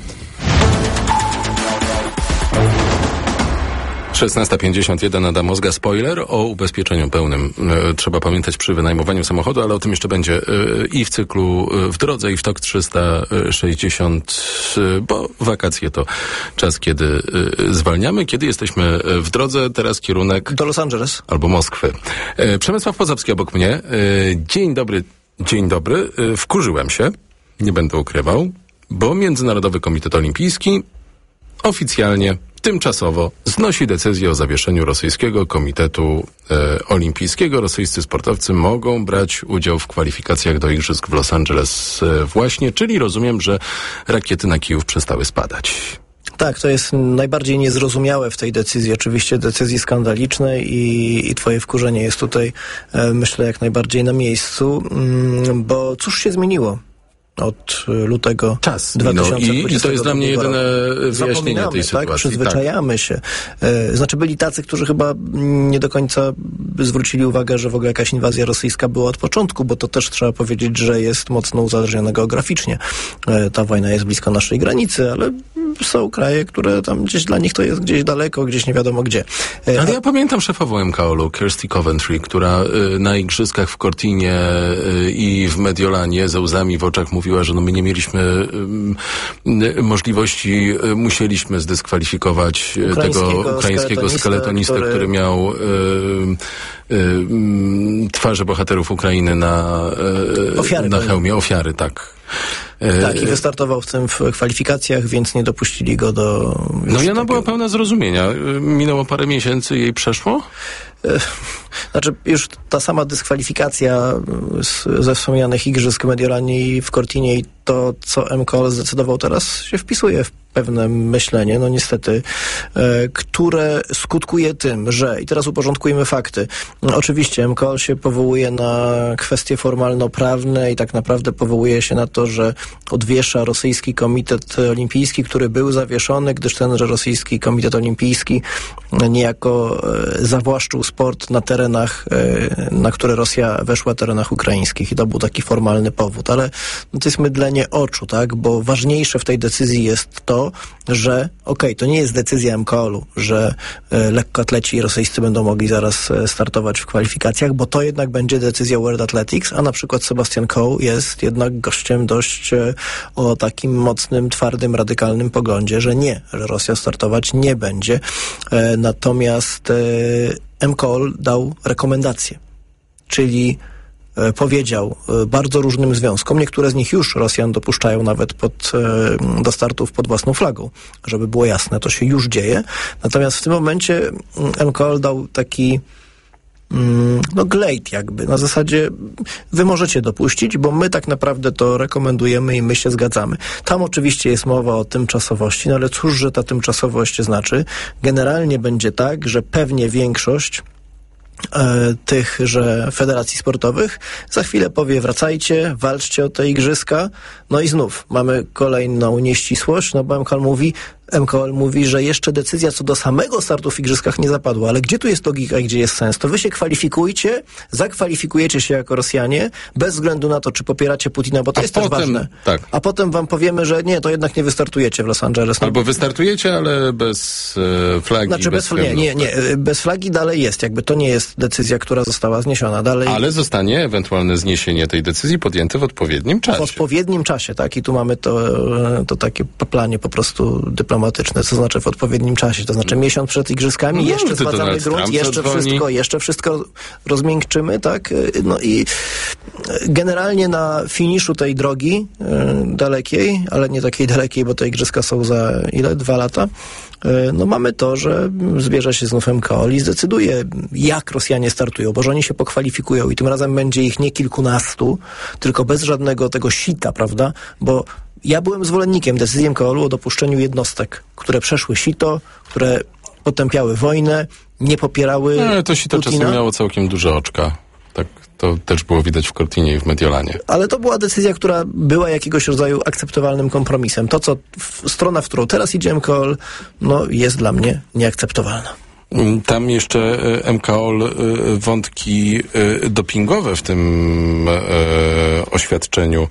S1: szesnasta pięćdziesiąt jeden Adam Mozga. Spoiler o ubezpieczeniu pełnym. E, trzeba pamiętać przy wynajmowaniu samochodu, ale o tym jeszcze będzie e, i w cyklu e, w drodze, i w Tok trzysta sześćdziesiąt, e, bo wakacje to czas, kiedy e, zwalniamy. Kiedy jesteśmy w drodze, teraz kierunek
S3: do Los Angeles
S1: albo Moskwy. E, Przemysław Pozowski obok mnie. E, dzień dobry, dzień dobry. E, wkurzyłem się, nie będę ukrywał, bo Międzynarodowy Komitet Olimpijski oficjalnie, tymczasowo znosi decyzję o zawieszeniu rosyjskiego komitetu e, olimpijskiego. Rosyjscy sportowcy mogą brać udział w kwalifikacjach do igrzysk w Los Angeles e, właśnie, czyli rozumiem, że rakiety na Kijów przestały spadać.
S3: Tak, to jest najbardziej niezrozumiałe w tej decyzji, oczywiście decyzji skandalicznej i, i twoje wkurzenie jest tutaj, e, myślę, jak najbardziej na miejscu, mm, bo cóż się zmieniło od lutego
S1: Czas
S3: dwa tysiące dwudziestego
S1: I, I to jest dla mnie jedyne wyjaśnienie tej sytuacji.
S3: Tak, przyzwyczajamy tak. się. E, znaczy byli tacy, którzy chyba nie do końca zwrócili uwagę, że w ogóle jakaś inwazja rosyjska była od początku, bo to też trzeba powiedzieć, że jest mocno uzależniona geograficznie. E, ta wojna jest blisko naszej granicy, ale są kraje, które tam gdzieś dla nich to jest gdzieś daleko, gdzieś nie wiadomo gdzie.
S1: E, ale ja a... pamiętam szefową M K O-u, Kirsty Coventry, która y, na igrzyskach w Cortinie y, i w Mediolanie ze łzami w oczach mówiła, że no my nie mieliśmy y, y, możliwości, y, musieliśmy zdyskwalifikować tego ukraińskiego skeletonistę, który, który miał y, y, y, twarze bohaterów Ukrainy na, y, ofiary, na hełmie, ofiary, tak.
S3: Tak, i wystartował w tym w kwalifikacjach, więc nie dopuścili go do...
S1: No i ona takiego... była pełna zrozumienia. Minęło parę miesięcy, jej przeszło?
S3: Znaczy, już ta sama dyskwalifikacja z, ze wspomnianych igrzysk w Mediolanie i w Cortinie i to, co M K O zdecydował teraz, się wpisuje w pewne myślenie, no niestety, e, które skutkuje tym, że, i teraz uporządkujemy fakty, no, oczywiście M K O się powołuje na kwestie formalno-prawne i tak naprawdę powołuje się na to, że odwiesza rosyjski komitet olimpijski, który był zawieszony, gdyż tenże rosyjski komitet olimpijski niejako e, zawłaszczył sport na terenach, e, na które Rosja weszła, terenach ukraińskich i to był taki formalny powód, ale no, to jest mydlenie oczu, tak, bo ważniejsze w tej decyzji jest to, że okej, okay, to nie jest decyzja M K O-u, że e, lekkoatleci rosyjscy będą mogli zaraz e, startować w kwalifikacjach, bo to jednak będzie decyzja World Athletics, a na przykład Sebastian Coe jest jednak gościem dość e, o takim mocnym, twardym, radykalnym poglądzie, że nie, że Rosja startować nie będzie. E, natomiast e, M K O dał rekomendacje, czyli powiedział bardzo różnym związkom, niektóre z nich już Rosjan dopuszczają nawet pod, do startów pod własną flagą, żeby było jasne, to się już dzieje. Natomiast w tym momencie M K O dał taki no glejt jakby, na zasadzie wy możecie dopuścić, bo my tak naprawdę to rekomendujemy i my się zgadzamy. Tam oczywiście jest mowa o tymczasowości, no ale cóż, że ta tymczasowość znaczy? Generalnie będzie tak, że pewnie większość tychże federacji sportowych za chwilę powie wracajcie, walczcie o te igrzyska, no i znów mamy kolejną nieścisłość, no bo M K O mówi, M K O mówi, że jeszcze decyzja co do samego startu w igrzyskach nie zapadła, ale gdzie tu jest logika i gdzie jest sens? To wy się kwalifikujcie, zakwalifikujecie się jako Rosjanie, bez względu na to, czy popieracie Putina, bo to
S1: A
S3: jest
S1: potem,
S3: też ważne.
S1: Tak.
S3: A potem wam powiemy, że nie, to jednak nie wystartujecie w Los Angeles. No.
S1: Albo wystartujecie, ale bez e, flagi.
S3: Znaczy bez, bez nie, nie, nie. Bez flagi dalej jest. Jakby to nie jest decyzja, która została zniesiona. Dalej...
S1: Ale zostanie ewentualne zniesienie tej decyzji podjęte w odpowiednim czasie.
S3: W odpowiednim czasie, tak. I tu mamy to, to takie planie po prostu dyplomatyczne, co znaczy w odpowiednim czasie. To znaczy miesiąc przed igrzyskami, no, jeszcze zbadamy grunt, jeszcze wszystko, jeszcze wszystko rozmiękczymy, tak. No i generalnie na finiszu tej drogi yy, dalekiej, ale nie takiej dalekiej, bo te igrzyska są za ile? Dwa lata. No mamy to, że zbierze się znów M K O i zdecyduje, jak Rosjanie startują, bo że oni się pokwalifikują i tym razem będzie ich nie kilkunastu, tylko bez żadnego tego sita, prawda? Bo ja byłem zwolennikiem decyzji M K O o dopuszczeniu jednostek, które przeszły sito, które potępiały wojnę, nie popierały
S1: No ale to sito
S3: Putina.
S1: czasem miało całkiem duże oczka. Tak, to też było widać w Cortinie i w Mediolanie.
S3: Ale to była decyzja, która była jakiegoś rodzaju akceptowalnym kompromisem. To, co w, strona, w którą teraz idzie M K O, no, jest dla mnie nieakceptowalna.
S1: Tam jeszcze M K O wątki dopingowe w tym oświadczeniu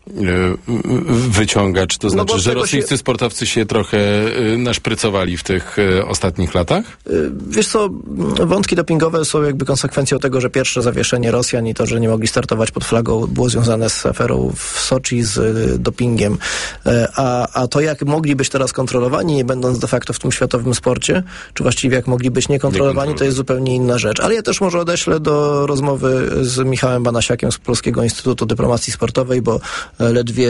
S1: wyciąga. Czy to znaczy, no że rosyjscy się... sportowcy się trochę naszprycowali w tych ostatnich latach?
S3: Wiesz co, wątki dopingowe są jakby konsekwencją tego, że pierwsze zawieszenie Rosjan i to, że nie mogli startować pod flagą, było związane z aferą w Soczi z dopingiem. A, a to, jak mogli być teraz kontrolowani, nie będąc de facto w tym światowym sporcie, czy właściwie jak mogli być niekontrolowani, to jest zupełnie inna rzecz. Ale ja też może odeślę do rozmowy z Michałem Banasiakiem z Polskiego Instytutu Dyplomacji Sportowej, bo ledwie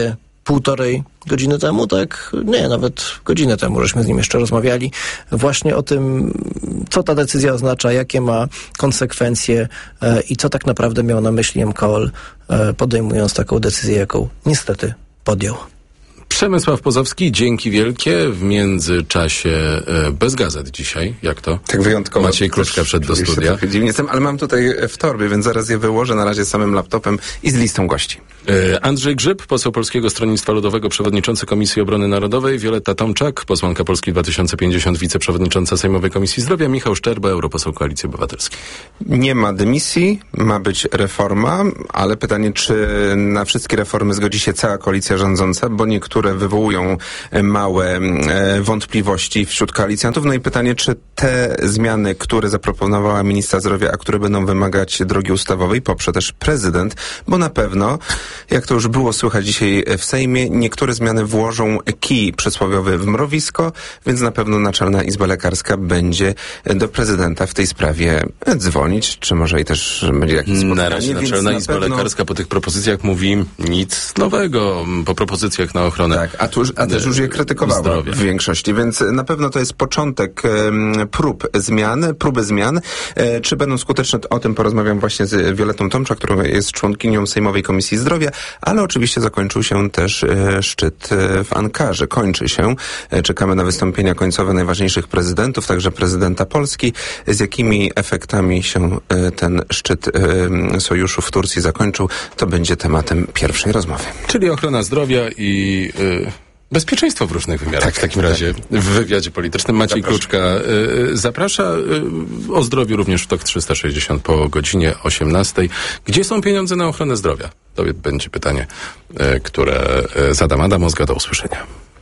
S3: półtorej godziny temu, tak? Nie, nawet godzinę temu, żeśmy z nim jeszcze rozmawiali właśnie o tym, co ta decyzja oznacza, jakie ma konsekwencje e, i co tak naprawdę miał na myśli M K O L, e, podejmując taką decyzję, jaką niestety podjął.
S1: Przemysław Pozowski, dzięki wielkie. W międzyczasie e, bez gazet dzisiaj. Jak to?
S6: Tak wyjątkowo.
S1: Maciej Kluczka wszedł do studia.
S6: Trochę dziwnie jestem, ale mam tutaj w torbie, więc zaraz je wyłożę na razie samym laptopem i z listą gości.
S1: E, Andrzej Grzyb, poseł Polskiego Stronnictwa Ludowego, przewodniczący Komisji Obrony Narodowej, Wioletta Tomczak, posłanka Polski dwa tysiące pięćdziesiąt, wiceprzewodnicząca Sejmowej Komisji Zdrowia, Michał Szczerba, europoseł Koalicji Obywatelskiej.
S6: Nie ma dymisji, ma być reforma, ale pytanie, czy na wszystkie reformy zgodzi się cała koalicja rządząca, bo niektóre wywołują małe e, wątpliwości wśród koalicjantów. No i pytanie, czy te zmiany, które zaproponowała ministra zdrowia, a które będą wymagać drogi ustawowej, poprze też prezydent, bo na pewno, jak to już było słychać dzisiaj w Sejmie, niektóre zmiany włożą kij przysłowiowy w mrowisko, więc na pewno Naczelna Izba Lekarska będzie do prezydenta w tej sprawie dzwonić, czy może i też będzie jakieś spotkanie.
S1: Na razie Naczelna
S6: na
S1: Izba
S6: pewno...
S1: Lekarska po tych propozycjach mówi nic nowego. Po propozycjach na ochronę
S6: Tak, a, tu, a też już je krytykowała zdrowia w większości, więc na pewno to jest początek um, prób zmian, próby zmian. E, czy będą skuteczne, o tym porozmawiam właśnie z Violettą Tomczak, która jest członkinią Sejmowej Komisji Zdrowia, ale oczywiście zakończył się też e, szczyt e, w Ankarze. Kończy się. E, czekamy na wystąpienia końcowe najważniejszych prezydentów, także prezydenta Polski. Z jakimi efektami się e, ten szczyt e, sojuszu w Turcji zakończył, to będzie tematem pierwszej rozmowy.
S1: Czyli ochrona zdrowia i y, bezpieczeństwo w różnych wymiarach. Tak, w takim razie w wywiadzie politycznym Maciej Zapraszam. Kluczka y, zaprasza. Y, o zdrowiu również w TOK trzysta sześćdziesiąt po godzinie osiemnastej. Gdzie są pieniądze na ochronę zdrowia? To będzie pytanie, y, które y, zadam Adam Ozga. Do usłyszenia.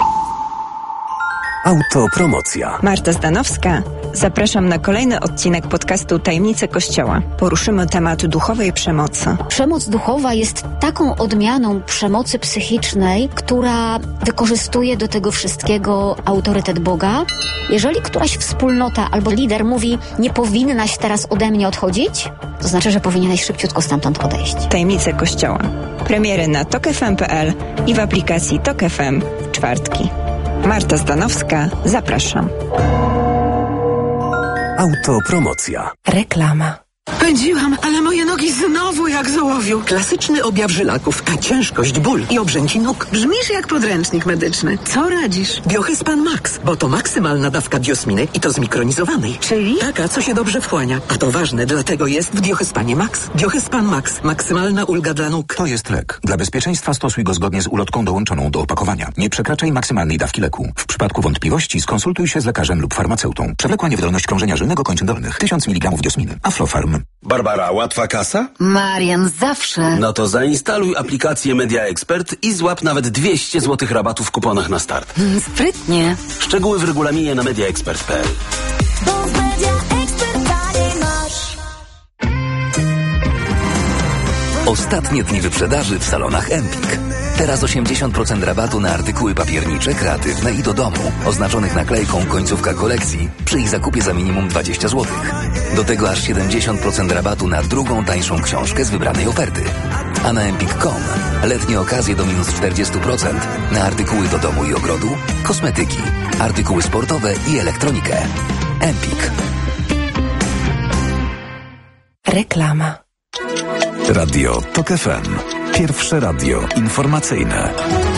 S7: Autopromocja.
S9: Marta Zdanowska. Zapraszam na kolejny odcinek podcastu Tajemnice Kościoła. Poruszymy temat duchowej przemocy.
S10: Przemoc duchowa jest taką odmianą przemocy psychicznej, która wykorzystuje do tego wszystkiego autorytet Boga. Jeżeli któraś wspólnota albo lider mówi, nie powinnaś teraz ode mnie odchodzić, to znaczy, że powinieneś szybciutko stamtąd odejść.
S9: Tajemnice Kościoła. Premiery na tok f m kropka p l i w aplikacji Tok F M w czwartki. Marta Zdanowska, zapraszam.
S7: Autopromocja. Reklama.
S11: Pędziłam, ale moje nogi znowu jak z ołowiu. Klasyczny objaw żylaków, a ciężkość, ból i obrzęci nóg. Brzmisz jak podręcznik medyczny. Co radzisz? Biochyspam Max, bo to maksymalna dawka diosminy i to zmikronizowanej. Czyli? Taka, co się dobrze wchłania. A to ważne, dlatego jest w Biohyspanie Max. Biochyspan Max. Maksymalna ulga dla nóg.
S25: To jest lek. Dla bezpieczeństwa stosuj go zgodnie z ulotką dołączoną do opakowania. Nie przekraczaj maksymalnej dawki leku. W przypadku wątpliwości skonsultuj się z lekarzem lub farmaceutą. Przewlekła niewydolność krążenia żylnego kończyn dolnych. tysiąc miligramów diosminy. Aflofarm.
S12: Barbara, łatwa kasa?
S24: Marian, zawsze.
S12: No to zainstaluj aplikację Media Expert i złap nawet dwieście złotych rabatu w kuponach na start.
S24: Hmm, sprytnie.
S12: Szczegóły w regulaminie na media expert kropka p l.
S5: Bo w Media Expert taniej masz.
S7: Ostatnie dni wyprzedaży w salonach Empik. Teraz osiemdziesiąt procent rabatu na artykuły papiernicze, kreatywne i do domu, oznaczonych naklejką końcówka kolekcji, przy ich zakupie za minimum dwadzieścia złotych. Do tego aż siedemdziesiąt procent rabatu na drugą tańszą książkę z wybranej oferty. A na empik kropka com letnie okazje do minus czterdzieści procent na artykuły do domu i ogrodu, kosmetyki, artykuły sportowe i elektronikę. Empik. Reklama.
S26: Radio TOK F M. Pierwsze radio informacyjne.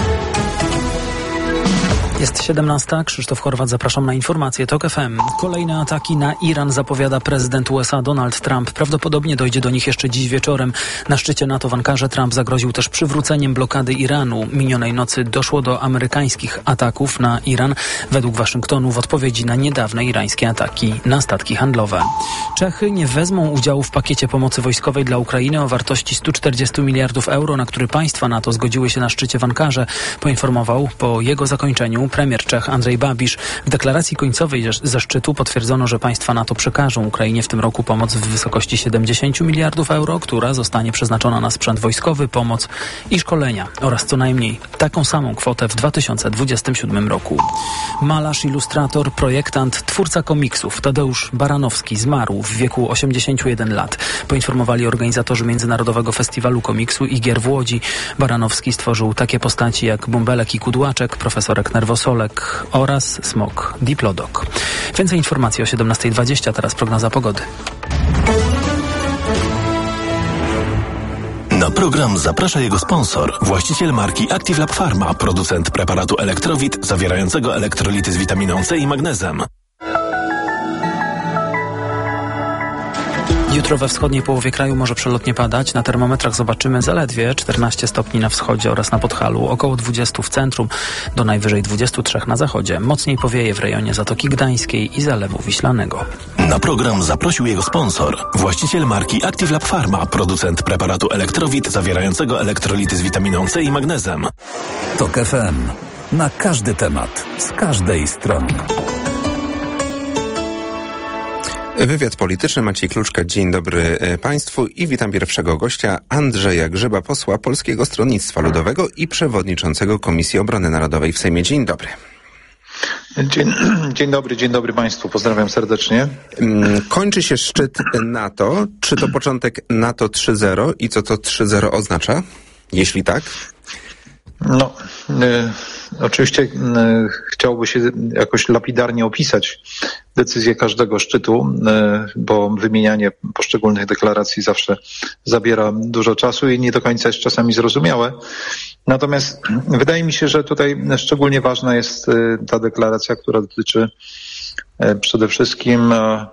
S8: Jest siedemnasta. Krzysztof Horwat, zapraszam na informacje TOK F M. Kolejne ataki na Iran zapowiada prezydent U S A Donald Trump. Prawdopodobnie dojdzie do nich jeszcze dziś wieczorem. Na szczycie NATO w Ankarze Trump zagroził też przywróceniem blokady Iranu. Minionej nocy doszło do amerykańskich ataków na Iran, według Waszyngtonu w odpowiedzi na niedawne irańskie ataki na statki handlowe. Czechy nie wezmą udziału w pakiecie pomocy wojskowej dla Ukrainy o wartości stu czterdziestu miliardów euro, na który państwa NATO zgodziły się na szczycie w Ankarze, poinformował po jego zakończeniu premier Czech Andrzej Babiš. W deklaracji końcowej ze szczytu potwierdzono, że państwa NATO przekażą Ukrainie w tym roku pomoc w wysokości siedemdziesiąt miliardów euro, która zostanie przeznaczona na sprzęt wojskowy, pomoc i szkolenia oraz co najmniej taką samą kwotę w dwa tysiące dwudziestym siódmym roku. Malarz, ilustrator, projektant, twórca komiksów Tadeusz Baranowski zmarł w wieku osiemdziesięciu jeden lat. Poinformowali organizatorzy Międzynarodowego Festiwalu Komiksu i Gier w Łodzi. Baranowski stworzył takie postaci jak Bąbelek i Kudłaczek, Profesorek Nerwosolek oraz Smok Diplodok. Więcej informacji o siedemnasta dwadzieścia, teraz prognoza pogody.
S13: Na program zaprasza jego sponsor, właściciel marki Active Lab Pharma, producent preparatu Elektrowit zawierającego elektrolity z witaminą C i magnezem.
S8: Jutro we wschodniej połowie kraju może przelotnie padać. Na termometrach zobaczymy zaledwie czternaście stopni na wschodzie oraz na Podhalu, około dwadzieścia w centrum, do najwyżej dwadzieścia trzy na zachodzie. Mocniej powieje w rejonie Zatoki Gdańskiej i Zalewu Wiślanego.
S13: Na program zaprosił jego sponsor, właściciel marki Active Lab Pharma, producent preparatu Elektrowit zawierającego elektrolity z witaminą C i magnezem.
S26: Tok F M. Na każdy temat, z każdej strony.
S6: Wywiad polityczny, Maciej Kluczka. Dzień dobry Państwu i witam pierwszego gościa, Andrzeja Grzyba, posła Polskiego Stronnictwa Ludowego i przewodniczącego Komisji Obrony Narodowej w Sejmie. Dzień dobry.
S14: Dzień, dzień dobry, dzień dobry Państwu. Pozdrawiam serdecznie.
S6: Kończy się szczyt NATO. Czy to początek NATO trzy zero i co to trzy zero oznacza? Jeśli tak?
S14: No, y, oczywiście y, chciałoby się jakoś lapidarnie opisać decyzję każdego szczytu, y, bo wymienianie poszczególnych deklaracji zawsze zabiera dużo czasu i nie do końca jest czasami zrozumiałe. Natomiast wydaje mi się, że tutaj szczególnie ważna jest y, ta deklaracja, która dotyczy y, przede wszystkim y,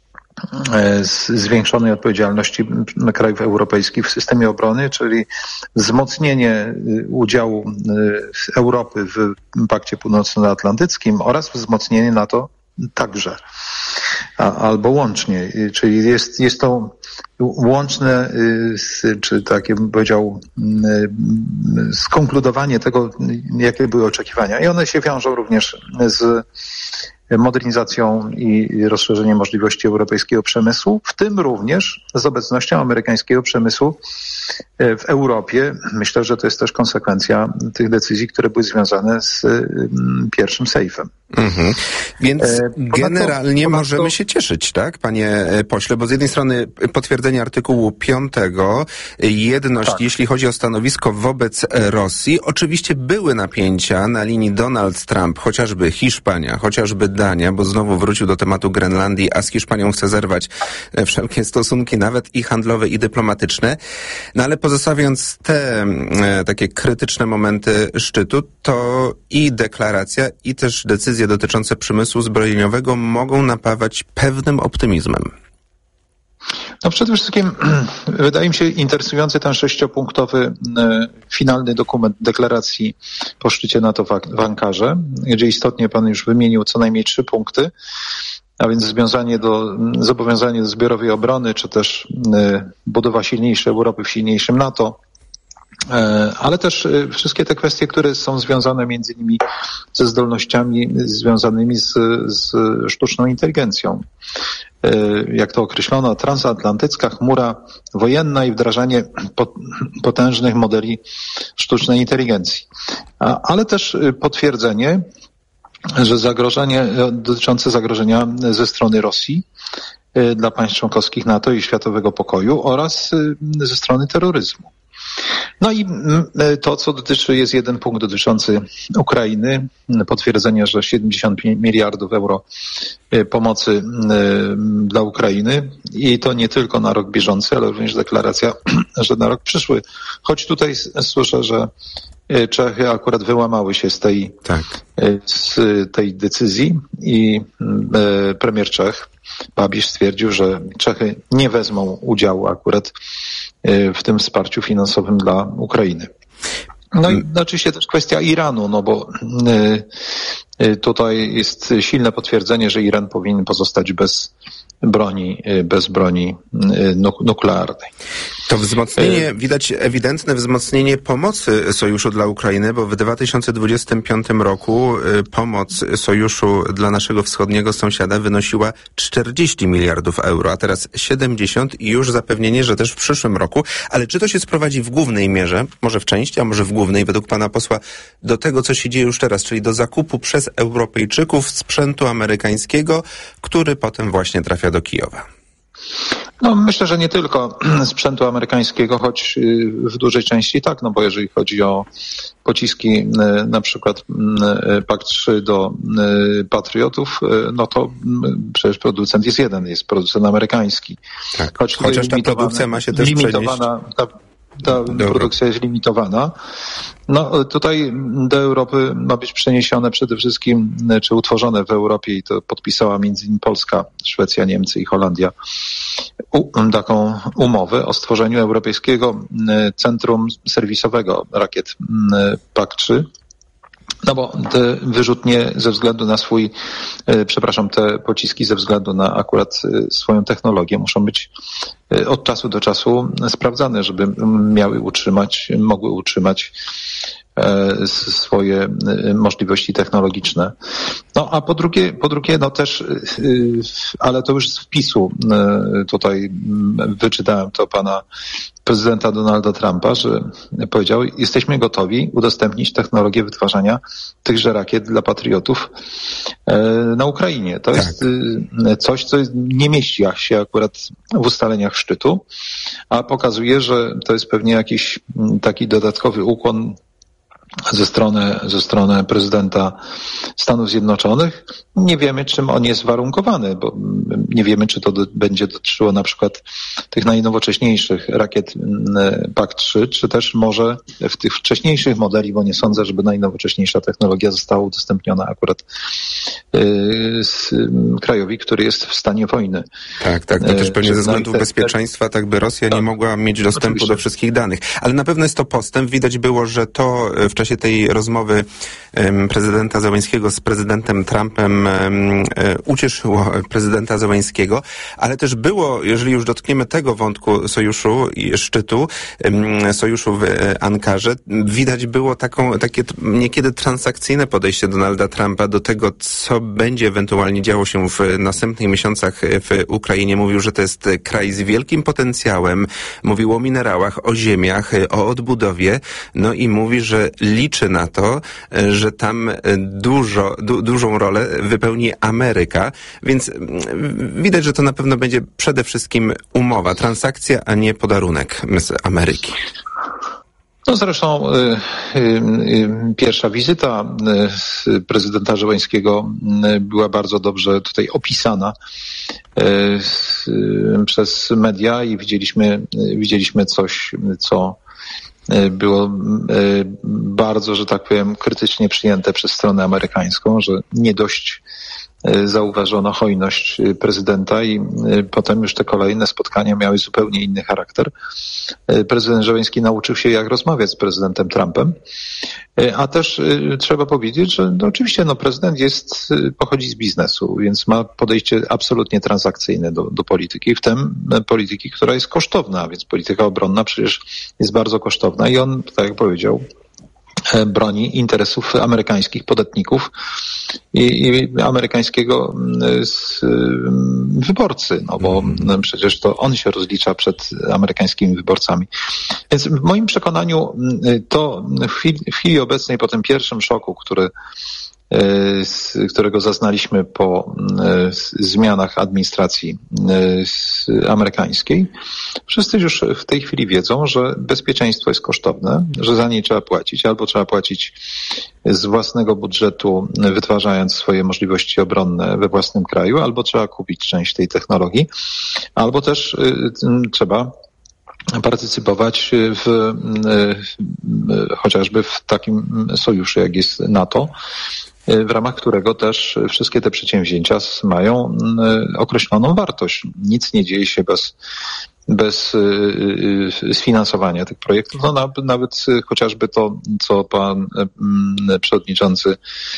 S14: zwiększonej odpowiedzialności krajów europejskich w systemie obrony, czyli wzmocnienie udziału Europy w Pakcie Północnoatlantyckim oraz wzmocnienie NATO także, a, albo łącznie, czyli jest, jest to łączne, czy takie bym powiedział, skonkludowanie tego, jakie były oczekiwania. I one się wiążą również z modernizacją i rozszerzeniem możliwości europejskiego przemysłu, w tym również z obecnością amerykańskiego przemysłu w Europie. Myślę, że to jest też konsekwencja tych decyzji, które były związane z pierwszym sejfem.
S6: Mhm. Więc
S14: e,
S6: generalnie
S14: ponadto,
S6: możemy
S14: ponadto...
S6: się cieszyć, tak, panie pośle, bo z jednej strony potwierdzenie artykułu piątego, jedność, tak. jeśli chodzi o stanowisko wobec Rosji. Oczywiście były napięcia na linii Donald Trump, chociażby Hiszpania, chociażby Dania, bo znowu wrócił do tematu Grenlandii, a z Hiszpanią chce zerwać wszelkie stosunki, nawet i handlowe, i dyplomatyczne. No ale pozostawiając te e, takie krytyczne momenty szczytu, to i deklaracja, i też decyzje dotyczące przemysłu zbrojeniowego mogą napawać pewnym optymizmem.
S14: No przede wszystkim wydaje mi się interesujący ten sześciopunktowy e, finalny dokument deklaracji po szczycie NATO w Ankarze, gdzie istotnie pan już wymienił co najmniej trzy punkty, a więc związanie do, zobowiązanie do zbiorowej obrony, czy też e, budowa silniejszej Europy w silniejszym NATO, e, ale też e, wszystkie te kwestie, które są związane między innymi ze zdolnościami związanymi z, z sztuczną inteligencją. Jak to określono, transatlantycka chmura wojenna i wdrażanie potężnych modeli sztucznej inteligencji. Ale też potwierdzenie, że zagrożenie dotyczące zagrożenia ze strony Rosji dla państw członkowskich NATO i światowego pokoju oraz ze strony terroryzmu. No i to, co dotyczy, jest jeden punkt dotyczący Ukrainy, potwierdzenie, że siedemdziesiąt miliardów euro pomocy dla Ukrainy i to nie tylko na rok bieżący, ale również deklaracja, że na rok przyszły. Choć tutaj słyszę, że Czechy akurat wyłamały się z tej, tak. z tej decyzji i premier Czech Babiš stwierdził, że Czechy nie wezmą udziału akurat w tym wsparciu finansowym dla Ukrainy. No i oczywiście też kwestia Iranu, no bo Tutaj jest silne potwierdzenie, że Iran powinien pozostać bez broni, bez broni nuklearnej.
S6: To wzmocnienie, widać ewidentne wzmocnienie pomocy sojuszu dla Ukrainy, bo w dwa tysiące dwudziestym piątym roku pomoc sojuszu dla naszego wschodniego sąsiada wynosiła czterdzieści miliardów euro, a teraz siedemdziesiąt i już zapewnienie, że też w przyszłym roku. Ale czy to się sprowadzi w głównej mierze, może w części, a może w głównej, według pana posła, do tego, co się dzieje już teraz, czyli do zakupu przez Europejczyków sprzętu amerykańskiego, który potem właśnie trafia do Kijowa?
S14: No myślę, że nie tylko sprzętu amerykańskiego, choć w dużej części tak, no bo jeżeli chodzi o pociski na przykład Pak trzy do Patriotów, no to przecież producent jest jeden, jest producent amerykański.
S6: Tak. Choć Chociaż ta produkcja ma się też
S14: limitowana, ta, ta produkcja jest limitowana. No tutaj do Europy ma być przeniesione przede wszystkim, czy utworzone w Europie, i to podpisała między innymi Polska, Szwecja, Niemcy i Holandia, u, taką umowę o stworzeniu Europejskiego Centrum Serwisowego rakiet Pak trzy. No bo te wyrzutnie ze względu na swój, e, przepraszam, te pociski ze względu na akurat e, swoją technologię muszą być e, od czasu do czasu sprawdzane, żeby miały utrzymać, mogły utrzymać e, swoje e, możliwości technologiczne. No a po drugie, po drugie no też, e, ale to już z wpisu e, tutaj wyczytałem to pana prezydenta Donalda Trumpa, że powiedział, jesteśmy gotowi udostępnić technologię wytwarzania tychże rakiet dla patriotów e, na Ukrainie. To tak. jest e, coś, co nie mieści się akurat w ustaleniach szczytu, a pokazuje, że to jest pewnie jakiś taki dodatkowy ukłon ze strony, ze strony prezydenta Stanów Zjednoczonych. Nie wiemy, czym on jest warunkowany, bo nie wiemy, czy to do, będzie dotyczyło na przykład tych najnowocześniejszych rakiet Pak trzy, czy też może w tych wcześniejszych modeli, bo nie sądzę, żeby najnowocześniejsza technologia została udostępniona akurat yy, z, krajowi, który jest w stanie wojny.
S6: Tak, tak, to też pewnie ze względów bezpieczeństwa, tak by Rosja nie mogła mieć dostępu Oczywiście. do wszystkich danych. Ale na pewno jest to postęp. Widać było, że to w czasie tej rozmowy um, prezydenta Zełenskiego z prezydentem Trumpem um, ucieszyło prezydenta Zełenskiego, ale też było, jeżeli już dotkniemy tego wątku sojuszu i szczytu, um, sojuszu w Ankarze, widać było taką, takie niekiedy transakcyjne podejście Donalda Trumpa do tego, co będzie ewentualnie działo się w następnych miesiącach w Ukrainie. Mówił, że to jest kraj z wielkim potencjałem, mówił o minerałach, o ziemiach, o odbudowie, no i mówi, że liczy na to, że tam dużo, du, dużą rolę wypełni Ameryka, więc widać, że to na pewno będzie przede wszystkim umowa, transakcja, a nie podarunek z Ameryki.
S14: No zresztą y, y, y, pierwsza wizyta y, prezydenta Zełenskiego y, była bardzo dobrze tutaj opisana y, y, przez media i widzieliśmy, y, widzieliśmy coś, co było bardzo, że tak powiem, krytycznie przyjęte przez stronę amerykańską, że nie dość zauważono hojność prezydenta i potem już te kolejne spotkania miały zupełnie inny charakter. Prezydent Zełenski nauczył się, jak rozmawiać z prezydentem Trumpem, a też trzeba powiedzieć, że no oczywiście no, prezydent jest, pochodzi z biznesu, więc ma podejście absolutnie transakcyjne do, do polityki, w tym polityki, która jest kosztowna, więc polityka obronna przecież jest bardzo kosztowna i on, tak jak powiedział, broni interesów amerykańskich podatników i, i amerykańskiego wyborcy, no bo przecież to on się rozlicza przed amerykańskimi wyborcami. Więc w moim przekonaniu to w chwili, w chwili obecnej, po tym pierwszym szoku, który z którego zaznaliśmy po zmianach administracji amerykańskiej. Wszyscy już w tej chwili wiedzą, że bezpieczeństwo jest kosztowne, że za nie trzeba płacić, albo trzeba płacić z własnego budżetu, wytwarzając swoje możliwości obronne we własnym kraju, albo trzeba kupić część tej technologii, albo też trzeba partycypować w, chociażby w takim sojuszu, jak jest NATO, w ramach którego też wszystkie te przedsięwzięcia mają określoną wartość. Nic nie dzieje się bez, bez sfinansowania tych projektów. No nawet chociażby to, co pan przewodniczący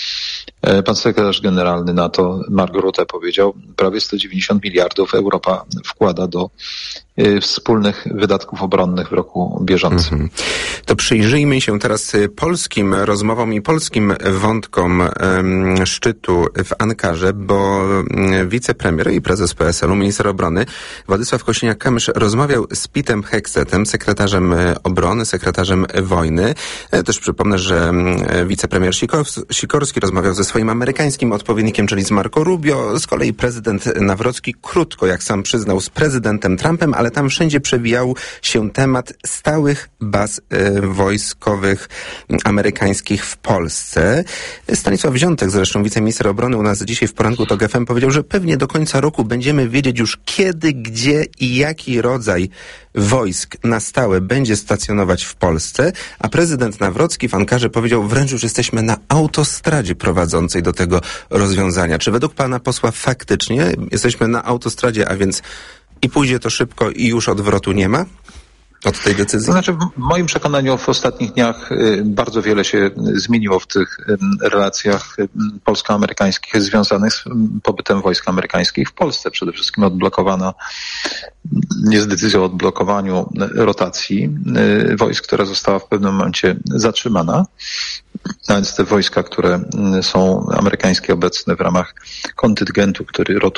S14: Pan sekretarz generalny NATO Mark Rutte powiedział, prawie sto dziewięćdziesiąt miliardów Europa wkłada do wspólnych wydatków obronnych w roku bieżącym.
S6: Mhm. To przyjrzyjmy się teraz polskim rozmowom i polskim wątkom um, szczytu w Ankarze, bo wicepremier i prezes P S L u, minister obrony Władysław Kosiniak-Kamysz rozmawiał z Pitem Hegsethem, sekretarzem obrony, sekretarzem wojny. Też przypomnę, że wicepremier Sikorski rozmawiał ze swoim amerykańskim odpowiednikiem, czyli z Marco Rubio. Z kolei prezydent Nawrocki krótko, jak sam przyznał, z prezydentem Trumpem, ale tam wszędzie przewijał się temat stałych baz y, wojskowych amerykańskich w Polsce. Stanisław Ziątek, zresztą wiceminister obrony, u nas dzisiaj w poranku TOK F M powiedział, że pewnie do końca roku będziemy wiedzieć już kiedy, gdzie i jaki rodzaj wojsk na stałe będzie stacjonować w Polsce, a prezydent Nawrocki w Ankarze powiedział, wręcz już jesteśmy na autostradzie prowadzącej do tego rozwiązania. Czy według pana posła faktycznie jesteśmy na autostradzie, a więc i pójdzie to szybko i już odwrotu nie ma od tej decyzji?
S14: To znaczy, w moim przekonaniu w ostatnich dniach bardzo wiele się zmieniło w tych relacjach polsko-amerykańskich związanych z pobytem wojsk amerykańskich w Polsce. Przede wszystkim odblokowano, jest decyzja o odblokowaniu rotacji wojsk, która została w pewnym momencie zatrzymana. A więc te wojska, które są amerykańskie obecne w ramach kontyngentu, który rotuje